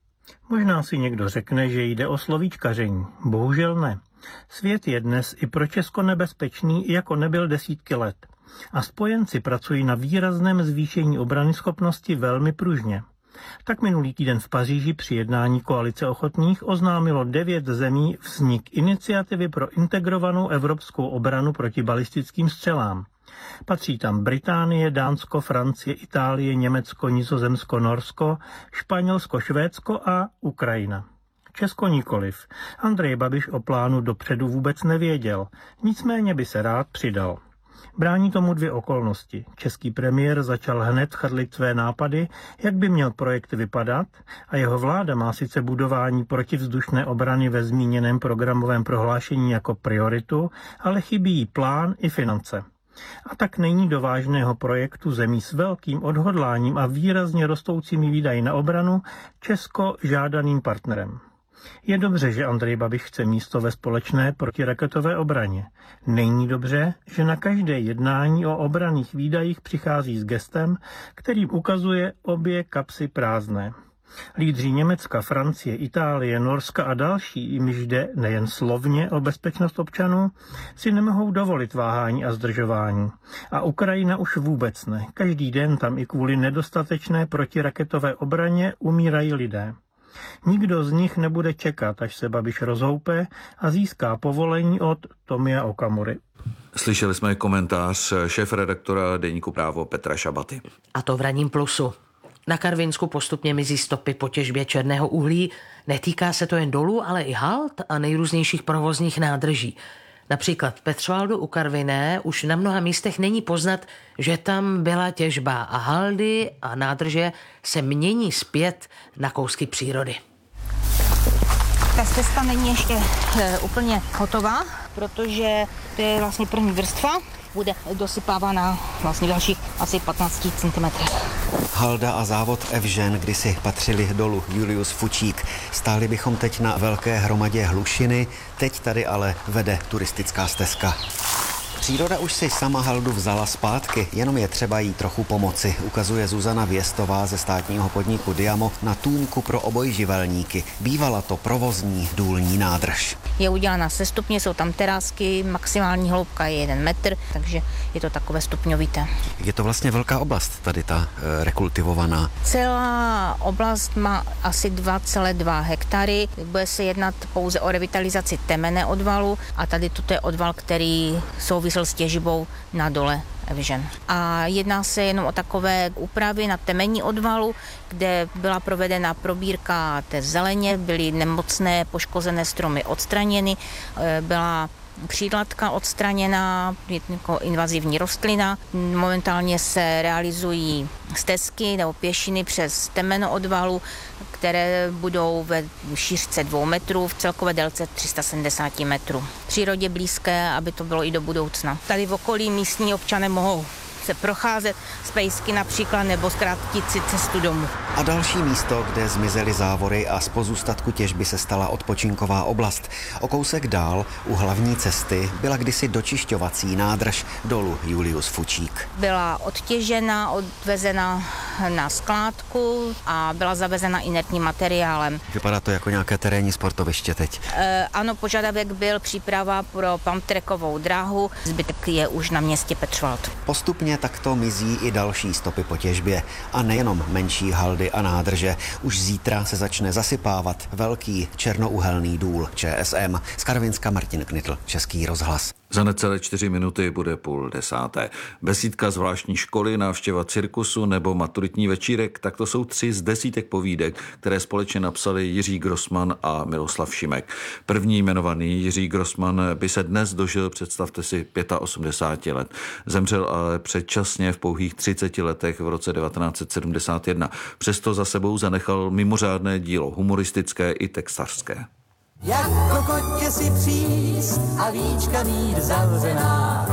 Možná si někdo řekne, že jde o slovíčkaření. Bohužel ne. Svět je dnes i pro Česko nebezpečný, jako nebyl desítky let. A spojenci pracují na výrazném zvýšení obranyschopnosti velmi pružně. Tak minulý týden v Paříži při jednání koalice ochotných oznámilo 9 zemí vznik iniciativy pro integrovanou evropskou obranu proti balistickým střelám. Patří tam Británie, Dánsko, Francie, Itálie, Německo, Nizozemsko, Norsko, Španělsko, Švédsko a Ukrajina. Česko nikoliv. Andrej Babiš o plánu dopředu vůbec nevěděl, nicméně by se rád přidal. Brání tomu 2 okolnosti. Český premiér začal hned chrlit své nápady, jak by měl projekt vypadat, a jeho vláda má sice budování protivzdušné obrany ve zmíněném programovém prohlášení jako prioritu, ale chybí jí plán i finance. A tak není do vážného projektu zemí s velkým odhodláním a výrazně rostoucími výdaji na obranu Česko žádaným partnerem. Je dobře, že Andrej Babiš chce místo ve společné protiraketové obraně. Není dobře, že na každé jednání o obranných výdajích přichází s gestem, kterým ukazuje obě kapsy prázdné. Lídři Německa, Francie, Itálie, Norska a další, jimž jde nejen slovně o bezpečnost občanů, si nemohou dovolit váhání a zdržování. A Ukrajina už vůbec ne. Každý den tam i kvůli nedostatečné protiraketové obraně umírají lidé. Nikdo z nich nebude čekat, až se Babiš rozhoupe a získá povolení od Tomia Okamury. Slyšeli jsme komentář šéfredaktora deníku Právo Petra Šabaty. A to v ranním plusu. Na Karvinsku postupně mizí stopy po těžbě černého uhlí. Netýká se to jen dolů, ale i hald a nejrůznějších provozních nádrží. Například v Petřvaldu u Karviné už na mnoha místech není poznat, že tam byla těžba a haldy a nádrže se mění zpět na kousky přírody. Ta stezka není ještě úplně hotová, protože to je vlastně první vrstva. Bude dosypávána vlastně dalších asi 15 cm. Halda a závod Evžen kdysi patřili dolu Julius Fučík. Stáli bychom teď na velké hromadě hlušiny, teď tady ale vede turistická stezka. Příroda už si sama haldu vzala zpátky, jenom je třeba jí trochu pomoci, ukazuje Zuzana Věstová ze státního podniku Diamo na tůňku pro obojživelníky. Bývala to provozní důlní nádrž. Je udělána sestupně, jsou tam terásky, maximální hloubka je 1 metr, takže je to takové stupňovité. Je to vlastně velká oblast, tady ta rekultivovaná. Celá oblast má asi 2,2 hektary. Bude se jednat pouze o revitalizaci temene odvalu a tady toto je odval, který souvisel s těžbou na dole Evžen. A jedná se jenom o takové úpravy na temení odvalu, kde byla provedena probírka té zeleně, byly nemocné poškozené stromy odstraněny, byla křídlatka odstraněná, jako invazivní rostlina. Momentálně se realizují stezky nebo pěšiny přes temeno odvalu, které budou ve šířce 2 metrů, v celkové délce 370 metrů. Přírodě blízké, aby to bylo i do budoucna. Tady v okolí místní občané mohou se procházet z pejsky například nebo zkrátit si cestu domů. A další místo, kde zmizely závory a z pozůstatku těžby se stala odpočinková oblast. O kousek dál u hlavní cesty byla kdysi dočišťovací nádrž dolu Julius Fučík. Byla odtěžena, odvezena na skládku a byla zavezena inertním materiálem. Vypadá to jako nějaké terénní sportoviště teď. Ano, požadavek byl příprava pro pumptrackovou dráhu, zbytek je už na městě Petřvald. Postupně takto mizí i další stopy po těžbě a nejenom menší haldy a nádrže. Už zítra se začne zasypávat velký černouhelný důl ČSM. Z Karvinska Martin Knitl, Český rozhlas. Za necelé 4 minuty bude 9:30. Besídka zvláštní školy, návštěva cirkusu nebo maturitní večírek, tak to jsou 3 z desítek povídek, které společně napsali Jiří Grossman a Miloslav Šimek. První jmenovaný Jiří Grossman by se dnes dožil, představte si, 85 let. Zemřel ale předčasně v pouhých 30 letech v roce 1971. Přesto za sebou zanechal mimořádné dílo, humoristické i textařské. Jako kotě si příst a víčka mít zavřená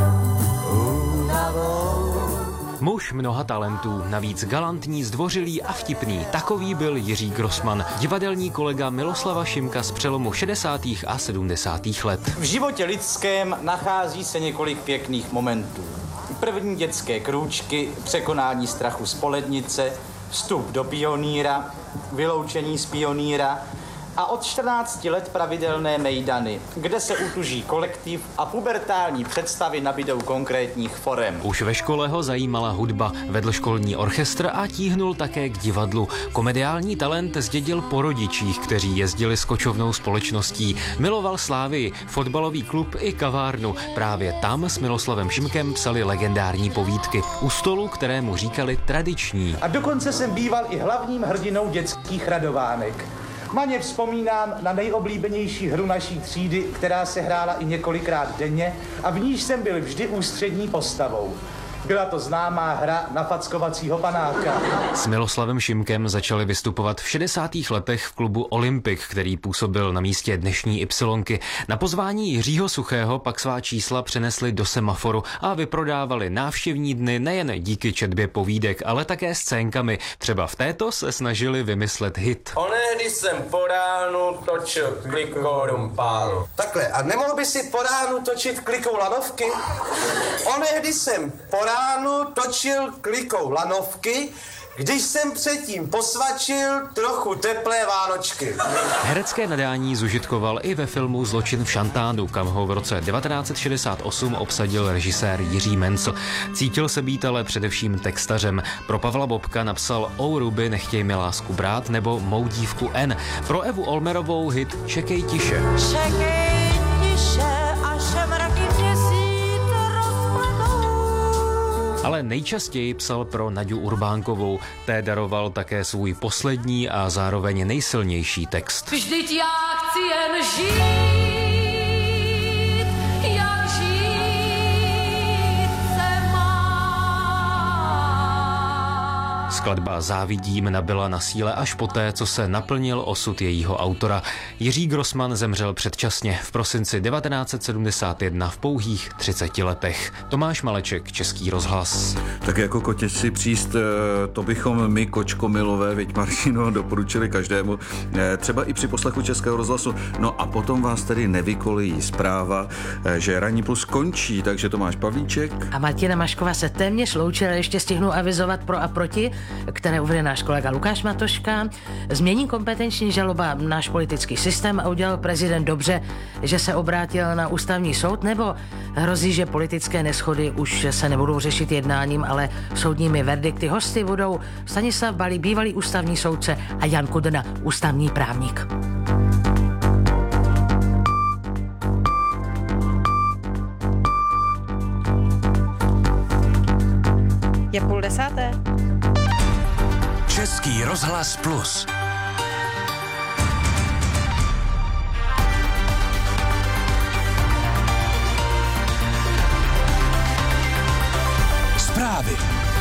únavou. Muž mnoha talentů, navíc galantní, zdvořilý a vtipný. Takový byl Jiří Grossman, divadelní kolega Miloslava Šimka z přelomu 60. a 70. let. V životě lidském nachází se několik pěkných momentů. První dětské krůčky, překonání strachu z polednice, vstup do pionýra, vyloučení z pionýra a od 14 let pravidelné mejdany, kde se utuží kolektiv a pubertální představy nabydou konkrétních forem. Už ve škole ho zajímala hudba, vedl školní orchestr a tíhnul také k divadlu. Komediální talent zdědil po rodičích, kteří jezdili s kočovnou společností. Miloval Slávii, fotbalový klub i kavárnu. Právě tam s Miloslavem Šimkem psali legendární povídky. U stolu, kterému říkali tradiční. A dokonce jsem býval i hlavním hrdinou dětských radovánek. Maně vzpomínám na nejoblíbenější hru naší třídy, která se hrála i několikrát denně a v níž jsem byl vždy ústřední postavou. Byla to známá hra na fackovacího panáka. S Miloslavem Šimkem začali vystupovat v 60. letech v klubu Olympik, který působil na místě dnešní Ypsilonky. Na pozvání Jiřího Suchého pak svá čísla přenesli do Semaforu a vyprodávali návštěvní dny nejen díky četbě povídek, ale také scénkami. Třeba v této se snažili vymyslet hit. Onehdy jsem po ránu točil klikou rumpálu. Takhle, a nemohl by si po ránu točit klikou lanovky? Onehdy jsem po ránu točil klikou lanovky, když jsem předtím posvačil trochu teplé vánočky. Herecké nadání zužitkoval i ve filmu Zločin v Šantánu, kam ho v roce 1968 obsadil režisér Jiří Mencl. Cítil se být ale především textařem. Pro Pavla Bobka napsal O Ruby, nechtěj mi lásku brát nebo Mou dívku N. Pro Evu Olmerovou hit Čekej tiše. Čekej tiše, až mraky měsíc rozplynou. Ale nejčastěji psal pro Naďu Urbánkovou. Té daroval také svůj poslední a zároveň nejsilnější text. Vždyť já chci jen žít, jak žít se má. Skladba Závidím nabyla na síle až poté, co se naplnil osud jejího autora. Jiří Grossman zemřel předčasně v prosinci 1971 v pouhých 30 letech. Tomáš Maleček, Český rozhlas. Tak jako kotěť si příst, to bychom my, kočkomilové, viď Martino, doporučili každému, třeba i při poslechu Českého rozhlasu. No a potom vás tedy nevykolí zpráva, že Ranní plus končí, takže Tomáš Pavlíček. A Martina Mašková se téměř loučila, ještě stihnu avizovat pro a proti, které uvede náš kolega Lukáš Matoška. Změní kompetenční žaloba náš politický systém a udělal prezident dobře, že se obrátil na ústavní soud, nebo hrozí, že politické neshody už se nebudou řešit jednáním, ale soudními verdikty. Hosty budou Stanislav Balí, bývalý ústavní soudce, a Jan Kudrna, ústavní právník. Je 9:30. Český rozhlas plus. Zprávy.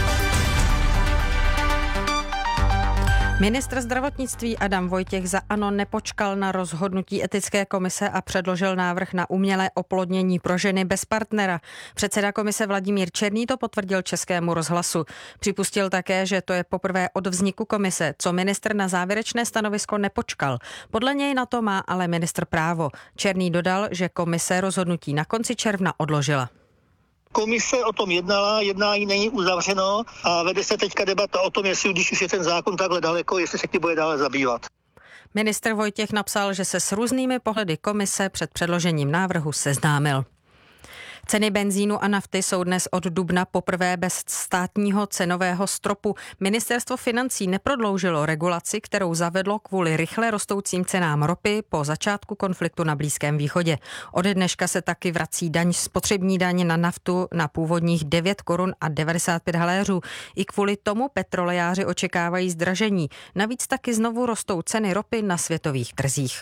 Ministr zdravotnictví Adam Vojtěch za ANO nepočkal na rozhodnutí etické komise a předložil návrh na umělé oplodnění pro ženy bez partnera. Předseda komise Vladimír Černý to potvrdil Českému rozhlasu. Připustil také, že to je poprvé od vzniku komise, co ministr na závěrečné stanovisko nepočkal. Podle něj na to má ale ministr právo. Černý dodal, že komise rozhodnutí na konci června odložila. Komise o tom jednala, jednání není uzavřeno a vede se teďka debata o tom, jestli, když už je ten zákon takhle daleko, jestli se tím bude dále zabývat. Ministr Vojtěch napsal, že se s různými pohledy komise před předložením návrhu seznámil. Ceny benzínu a nafty jsou dnes od dubna poprvé bez státního cenového stropu. Ministerstvo financí neprodloužilo regulaci, kterou zavedlo kvůli rychle rostoucím cenám ropy po začátku konfliktu na Blízkém východě. Od dneška se taky vrací spotřební daň na naftu na původních 9 korun a 95 haléřů. I kvůli tomu petrolejáři očekávají zdražení. Navíc taky znovu rostou ceny ropy na světových trzích.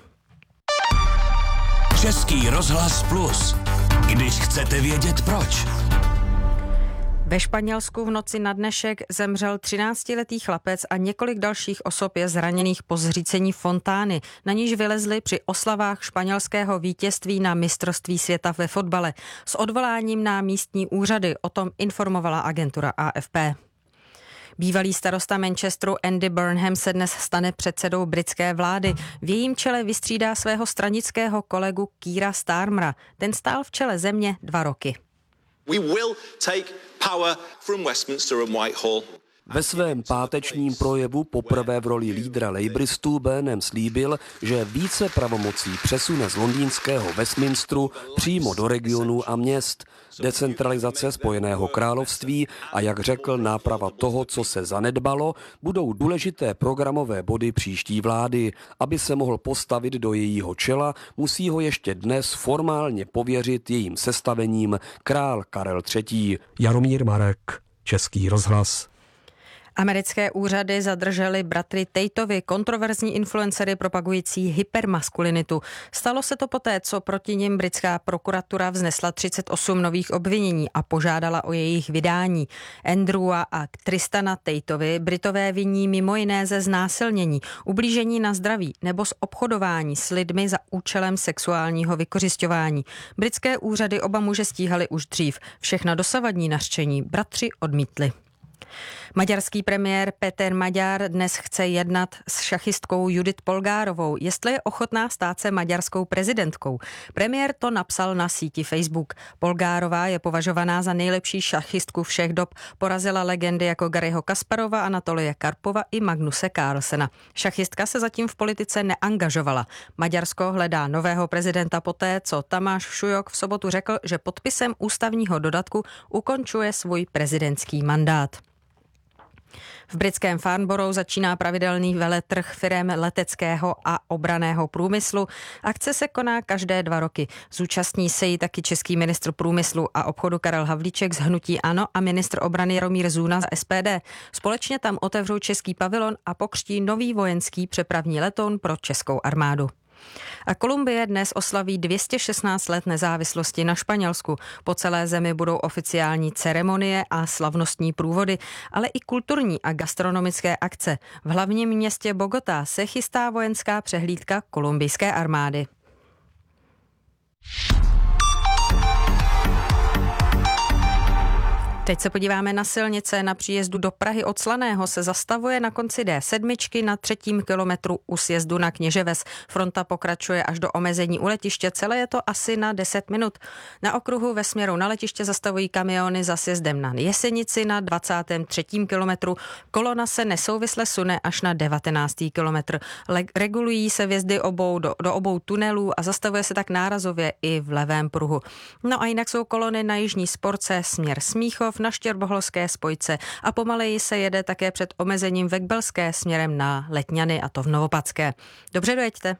Český rozhlas plus. Když chcete vědět proč. Ve Španělsku v noci na dnešek zemřel 13letý chlapec a několik dalších osob je zraněných po zřícení fontány, na níž vylezli při oslavách španělského vítězství na mistrovství světa ve fotbale. S odvoláním na místní úřady o tom informovala agentura AFP. Bývalý starosta Manchesteru Andy Burnham se dnes stane předsedou britské vlády. V jejím čele vystřídá svého stranického kolegu Keira Starmera. Ten stál v čele země 2 roky. We will take power from Westminster and Whitehall. Ve svém pátečním projevu poprvé v roli lídra Labouristů Burnham slíbil, že více pravomocí přesune z londýnského Westminsteru přímo do regionů a měst. Decentralizace Spojeného království a, jak řekl, náprava toho, co se zanedbalo, budou důležité programové body příští vlády. Aby se mohl postavit do jejího čela, musí ho ještě dnes formálně pověřit jejím sestavením král Karel III. Jaromír Marek, Český rozhlas. Americké úřady zadržely bratry Tateovi, kontroverzní influencery propagující hypermaskulinitu. Stalo se to poté, co proti nim britská prokuratura vznesla 38 nových obvinění a požádala o jejich vydání. Andrewa a Tristana Tateovi Britové viní mimo jiné ze znásilnění, ublížení na zdraví nebo z obchodování s lidmi za účelem sexuálního vykořisťování. Britské úřady oba muže stíhaly už dřív. Všechna dosavadní nařčení bratři odmítli. Maďarský premiér Peter Maďar dnes chce jednat s šachistkou Judith Polgárovou, jestli je ochotná stát se maďarskou prezidentkou. Premiér to napsal na síti Facebook. Polgárová je považovaná za nejlepší šachistku všech dob. Porazila legendy jako Garryho Kasparova, Anatolie Karpova i Magnuse Carlsena. Šachistka se zatím v politice neangažovala. Maďarsko hledá nového prezidenta poté, co Tamáš Šujok v sobotu řekl, že podpisem ústavního dodatku ukončuje svůj prezidentský mandát. V britském Farnborough začíná pravidelný veletrh firem leteckého a obranného průmyslu. Akce se koná každé 2 roky. Zúčastní se jí taky český ministr průmyslu a obchodu Karel Havlíček z hnutí ANO a ministr obrany Jaromír Zuna z SPD. Společně tam otevřou český pavilon a pokřtí nový vojenský přepravní letoun pro českou armádu. A Kolumbie dnes oslaví 216 let nezávislosti na Španělsku. Po celé zemi budou oficiální ceremonie a slavnostní průvody, ale i kulturní a gastronomické akce. V hlavním městě Bogotá se chystá vojenská přehlídka kolumbijské armády. Teď se podíváme na silnice. Na příjezdu do Prahy od Slaného se zastavuje na konci D7 na 3. kilometru u sjezdu na Kněževes. Fronta pokračuje až do omezení u letiště. Celé je to asi na 10 minut. Na okruhu ve směru na letiště zastavují kamiony za sjezdem na Jesenici na 23. kilometru. Kolona se nesouvisle sune až na 19. kilometr. Regulují se vjezdy do obou tunelů a zastavuje se tak nárazově i v levém pruhu. No a jinak jsou kolony na jižní sporce směr Smíchov na Štěrboholské spojce a pomaleji se jede také před omezením ve Kbelské směrem na Letňany, a to v Novopadské. Dobře, dojeďte.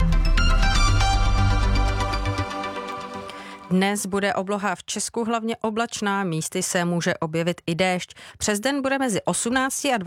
Dnes bude obloha v Česku hlavně oblačná, místy se může objevit i déšť. Přes den bude mezi 18 a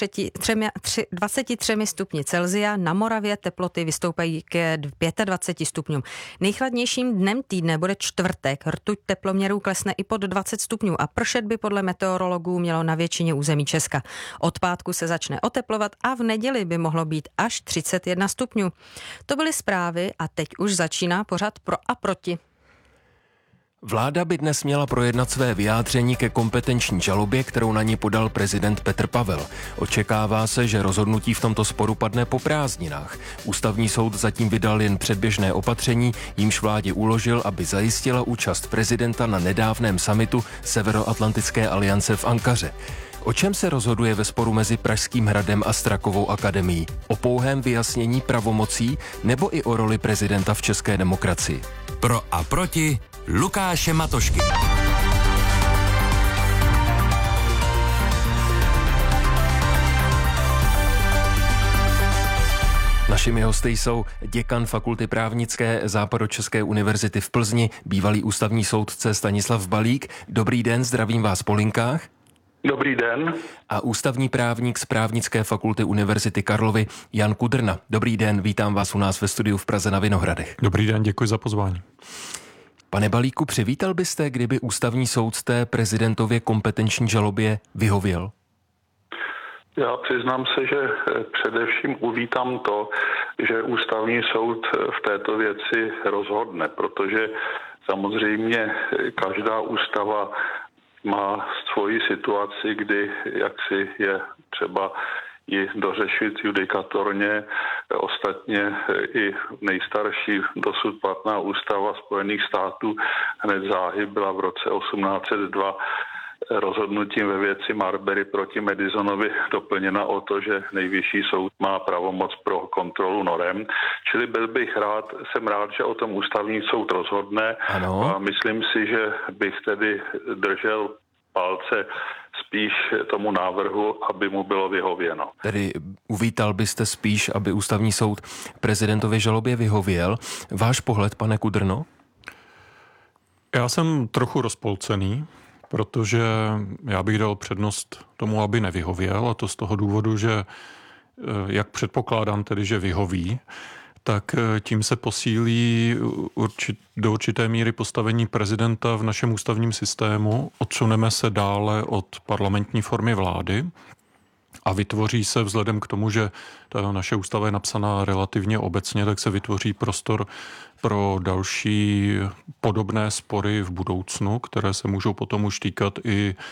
23 stupni Celsia, na Moravě teploty vystoupají k 25 stupňům. Nejchladnějším dnem týdne bude čtvrtek, rtuť teploměrů klesne i pod 20 stupňů a pršet by podle meteorologů mělo na většině území Česka. Od pátku se začne oteplovat a v neděli by mohlo být až 31 stupňů. To byly zprávy a teď už začíná pořad Pro a proti. Vláda by dnes měla projednat své vyjádření ke kompetenční žalobě, kterou na ní podal prezident Petr Pavel. Očekává se, že rozhodnutí v tomto sporu padne po prázdninách. Ústavní soud zatím vydal jen předběžné opatření, jímž vládě uložil, aby zajistila účast prezidenta na nedávném summitu Severoatlantické aliance v Ankaře. O čem se rozhoduje ve sporu mezi Pražským hradem a Strakovou akademií? O pouhém vyjasnění pravomocí nebo i o roli prezidenta v české demokracii? Pro a proti Lukáše Matošky. Našimi hosty jsou děkan Fakulty právnické Západočeské univerzity v Plzni, bývalý ústavní soudce Stanislav Balík. Dobrý den, zdravím vás po linkách. Dobrý den. A ústavní právník z Právnické fakulty Univerzity Karlovy Jan Kudrna. Dobrý den, vítám vás u nás ve studiu v Praze na Vinohradech. Dobrý den, děkuji za pozvání. Pane Balíku, přivítal byste, kdyby ústavní soud z té prezidentově kompetenční žalobě vyhověl? Já přiznám se, že především uvítám to, že ústavní soud v této věci rozhodne, protože samozřejmě každá ústava má svoji situaci, kdy jaksi je třeba ji dořešit judikatorně. Ostatně i nejstarší dosud platná ústava Spojených států hned záhy byla v roce 1802 rozhodnutím ve věci Marbury proti Madisonovi doplněna o to, že nejvyšší soud má pravomoc pro kontrolu norem. Čili jsem rád, že o tom ústavní soud rozhodne. Ano. A myslím si, že bych tedy držel palce spíš tomu návrhu, aby mu bylo vyhověno. Tedy uvítal byste spíš, aby ústavní soud prezidentově žalobě vyhověl. Váš pohled, pane Kudrno? Já jsem trochu rozpolcený, protože já bych dal přednost tomu, aby nevyhověl, a to z toho důvodu, že jak předpokládám tedy, že vyhoví, tak tím se posílí do určité míry postavení prezidenta v našem ústavním systému. Odsuneme se dále od parlamentní formy vlády a vytvoří se, vzhledem k tomu, že ta naše ústava je napsaná relativně obecně, tak se vytvoří prostor pro další podobné spory v budoucnu, které se můžou potom už týkat i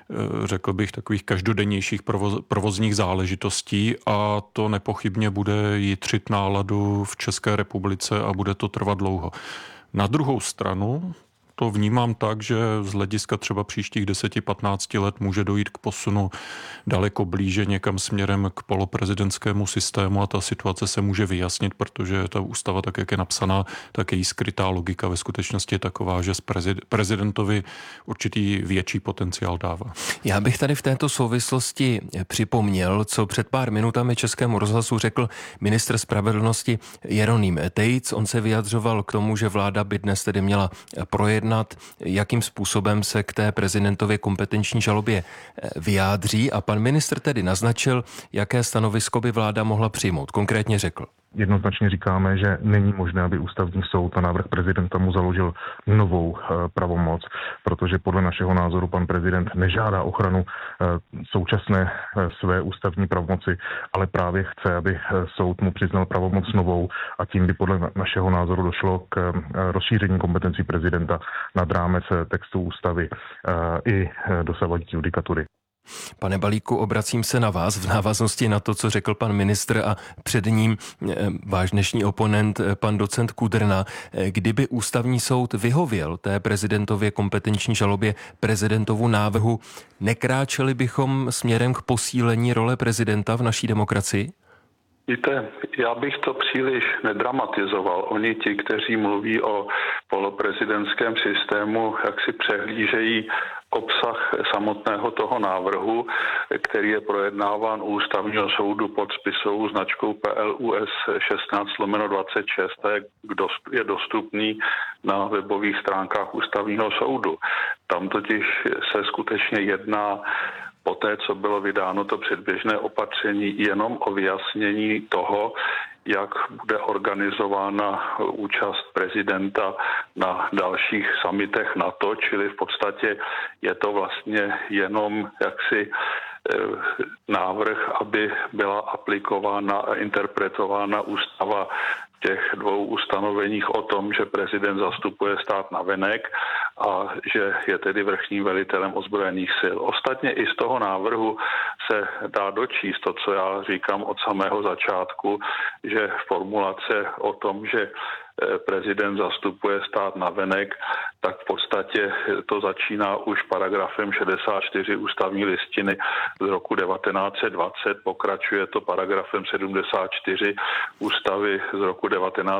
řekl bych, takových každodennějších provozních záležitostí a to nepochybně bude jitřit náladu v České republice a bude to trvat dlouho. Na druhou stranu to vnímám tak, že z hlediska třeba příštích 10-15 let může dojít k posunu daleko blíže někam směrem k poloprezidentskému systému a ta situace se může vyjasnit, protože ta ústava, tak jak je napsaná, tak její skrytá logika ve skutečnosti je taková, že prezidentovi určitý větší potenciál dává. Já bych tady v této souvislosti připomněl, co před pár minutami Českému rozhlasu řekl ministr spravedlnosti Jeroným Tejc. On se vyjadřoval k tomu, že vláda by dnes tedy měla projednat, jakým způsobem se k té prezidentově kompetenční žalobě vyjádří a pan ministr tedy naznačil, jaké stanovisko by vláda mohla přijmout. Konkrétně řekl. Jednoznačně říkáme, že není možné, aby ústavní soud na návrh prezidenta mu založil novou pravomoc, protože podle našeho názoru pan prezident nežádá ochranu současné své ústavní pravomoci, ale právě chce, aby soud mu přiznal pravomoc novou a tím by podle našeho názoru došlo k rozšíření kompetencí prezidenta nad rámec textu ústavy i dosavadní judikatury. Pane Balíku, obracím se na vás v návaznosti na to, co řekl pan ministr a před ním váš dnešní oponent, pan docent Kudrna. Kdyby ústavní soud vyhověl té prezidentově kompetenční žalobě prezidentovu návrhu, nekráčeli bychom směrem k posílení role prezidenta v naší demokracii? Víte, já bych to příliš nedramatizoval. Oni ti, kteří mluví o poloprezidentském systému, jak si přehlížejí obsah samotného toho návrhu, který je projednáván u ústavního soudu pod spisovou značkou PLUS 16/26 a je dostupný na webových stránkách ústavního soudu. Tam totiž se skutečně jedná poté, co bylo vydáno to předběžné opatření, jenom o vyjasnění toho, jak bude organizována účast prezidenta na dalších summitech NATO, čili v podstatě je to vlastně jenom jaksi návrh, aby byla aplikována a interpretována ústava v těch dvou ustanoveních o tom, že prezident zastupuje stát navenek a že je tedy vrchním velitelem ozbrojených sil. Ostatně i z toho návrhu se dá dočíst to, co já říkám od samého začátku, že formulace o tom, že prezident zastupuje stát navenek, tak v podstatě to začíná už paragrafem 64 ústavní listiny z roku 1920, pokračuje to paragrafem 74 ústavy z roku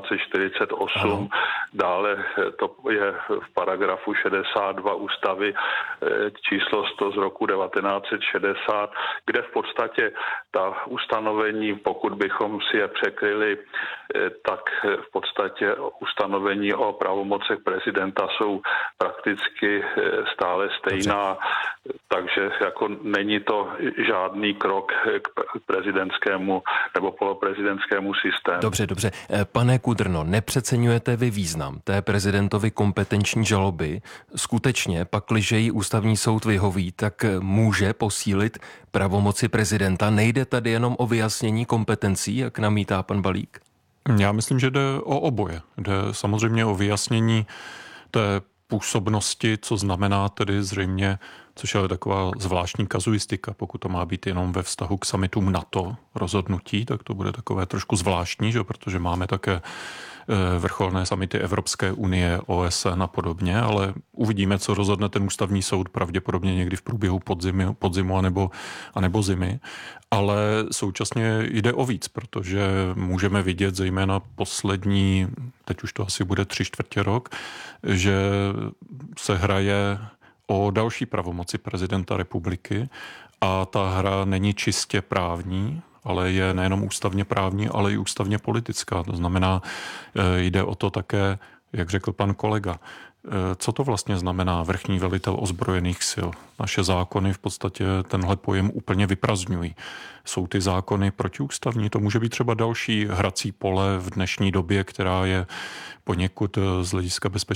1948, dále to je v paragrafu 62 ústavy číslo 100 z roku 1960, kde v podstatě ta ustanovení, pokud bychom si je překryli, tak v podstatě ustanovení o pravomocech prezidenta jsou prakticky stále stejná, takže jako není to žádný krok k prezidentskému nebo poloprezidentskému systému. Dobře. Pane Kudrno, nepřeceňujete vy význam té prezidentovy kompetenční žaloby? Skutečně, pakliže jí ústavní soud vyhoví, tak může posílit pravomoci prezidenta? Nejde tady jenom o vyjasnění kompetencí, jak namítá pan Balík? Já myslím, že jde o oboje. Jde samozřejmě o vyjasnění té působnosti, co znamená tedy zřejmě, což je taková zvláštní kazuistika, pokud to má být jenom ve vztahu k summitům NATO rozhodnutí, tak to bude takové trošku zvláštní, že? Protože máme také vrcholné summity Evropské unie, OSN a podobně, ale uvidíme, co rozhodne ten ústavní soud pravděpodobně někdy v průběhu podzimu anebo zimy. Ale současně jde o víc, protože můžeme vidět zejména poslední, teď už to asi bude 3/4 rok, že se hraje o další pravomoci prezidenta republiky a ta hra není čistě právní, ale je nejenom ústavně právní, ale i ústavně politická. To znamená, jde o to také, jak řekl pan kolega, co to vlastně znamená vrchní velitel ozbrojených sil. Naše zákony v podstatě tenhle pojem úplně vyprazňují. Jsou ty zákony protiústavní? To může být třeba další hrací pole v dnešní době, která je poněkud z hlediska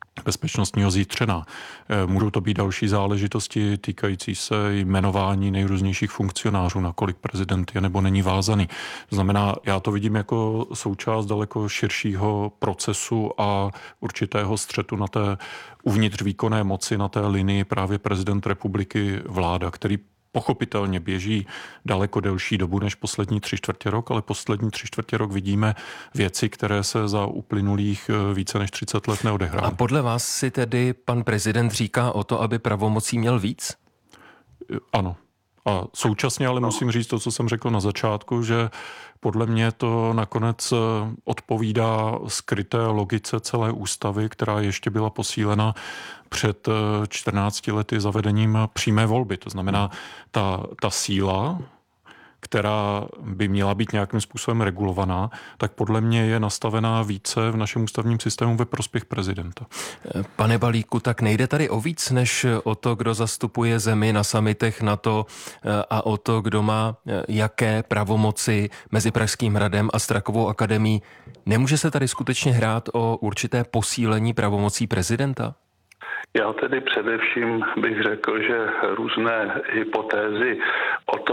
bezpečnostního zítřena. Můžou to být další záležitosti týkající se jmenování nejrůznějších funkcionářů, nakolik prezident je nebo není vázaný. To znamená, já to vidím jako součást daleko širšího procesu a určitého střetu na té uvnitř výkonné moci, na té linii právě prezident republiky, vláda, který pochopitelně běží daleko delší dobu než poslední 3/4 rok, ale poslední 3/4 rok vidíme věci, které se za uplynulých více než 30 let neodehrály. A podle vás si tedy pan prezident říká o to, aby pravomocí měl víc? Ano. A současně ale musím říct to, co jsem řekl na začátku, že podle mě to nakonec odpovídá skryté logice celé ústavy, která ještě byla posílena před 14 lety zavedením přímé volby. To znamená, ta síla, která by měla být nějakým způsobem regulovaná, tak podle mě je nastavená více v našem ústavním systému ve prospěch prezidenta. Pane Balíku, tak nejde tady o víc, než o to, kdo zastupuje zemi na summitech NATO a o to, kdo má jaké pravomoci mezi Pražským hradem a Strakovou akademií. Nemůže se tady skutečně hrát o určité posílení pravomocí prezidenta? Já tedy především bych řekl, že různé hypotézy o tom,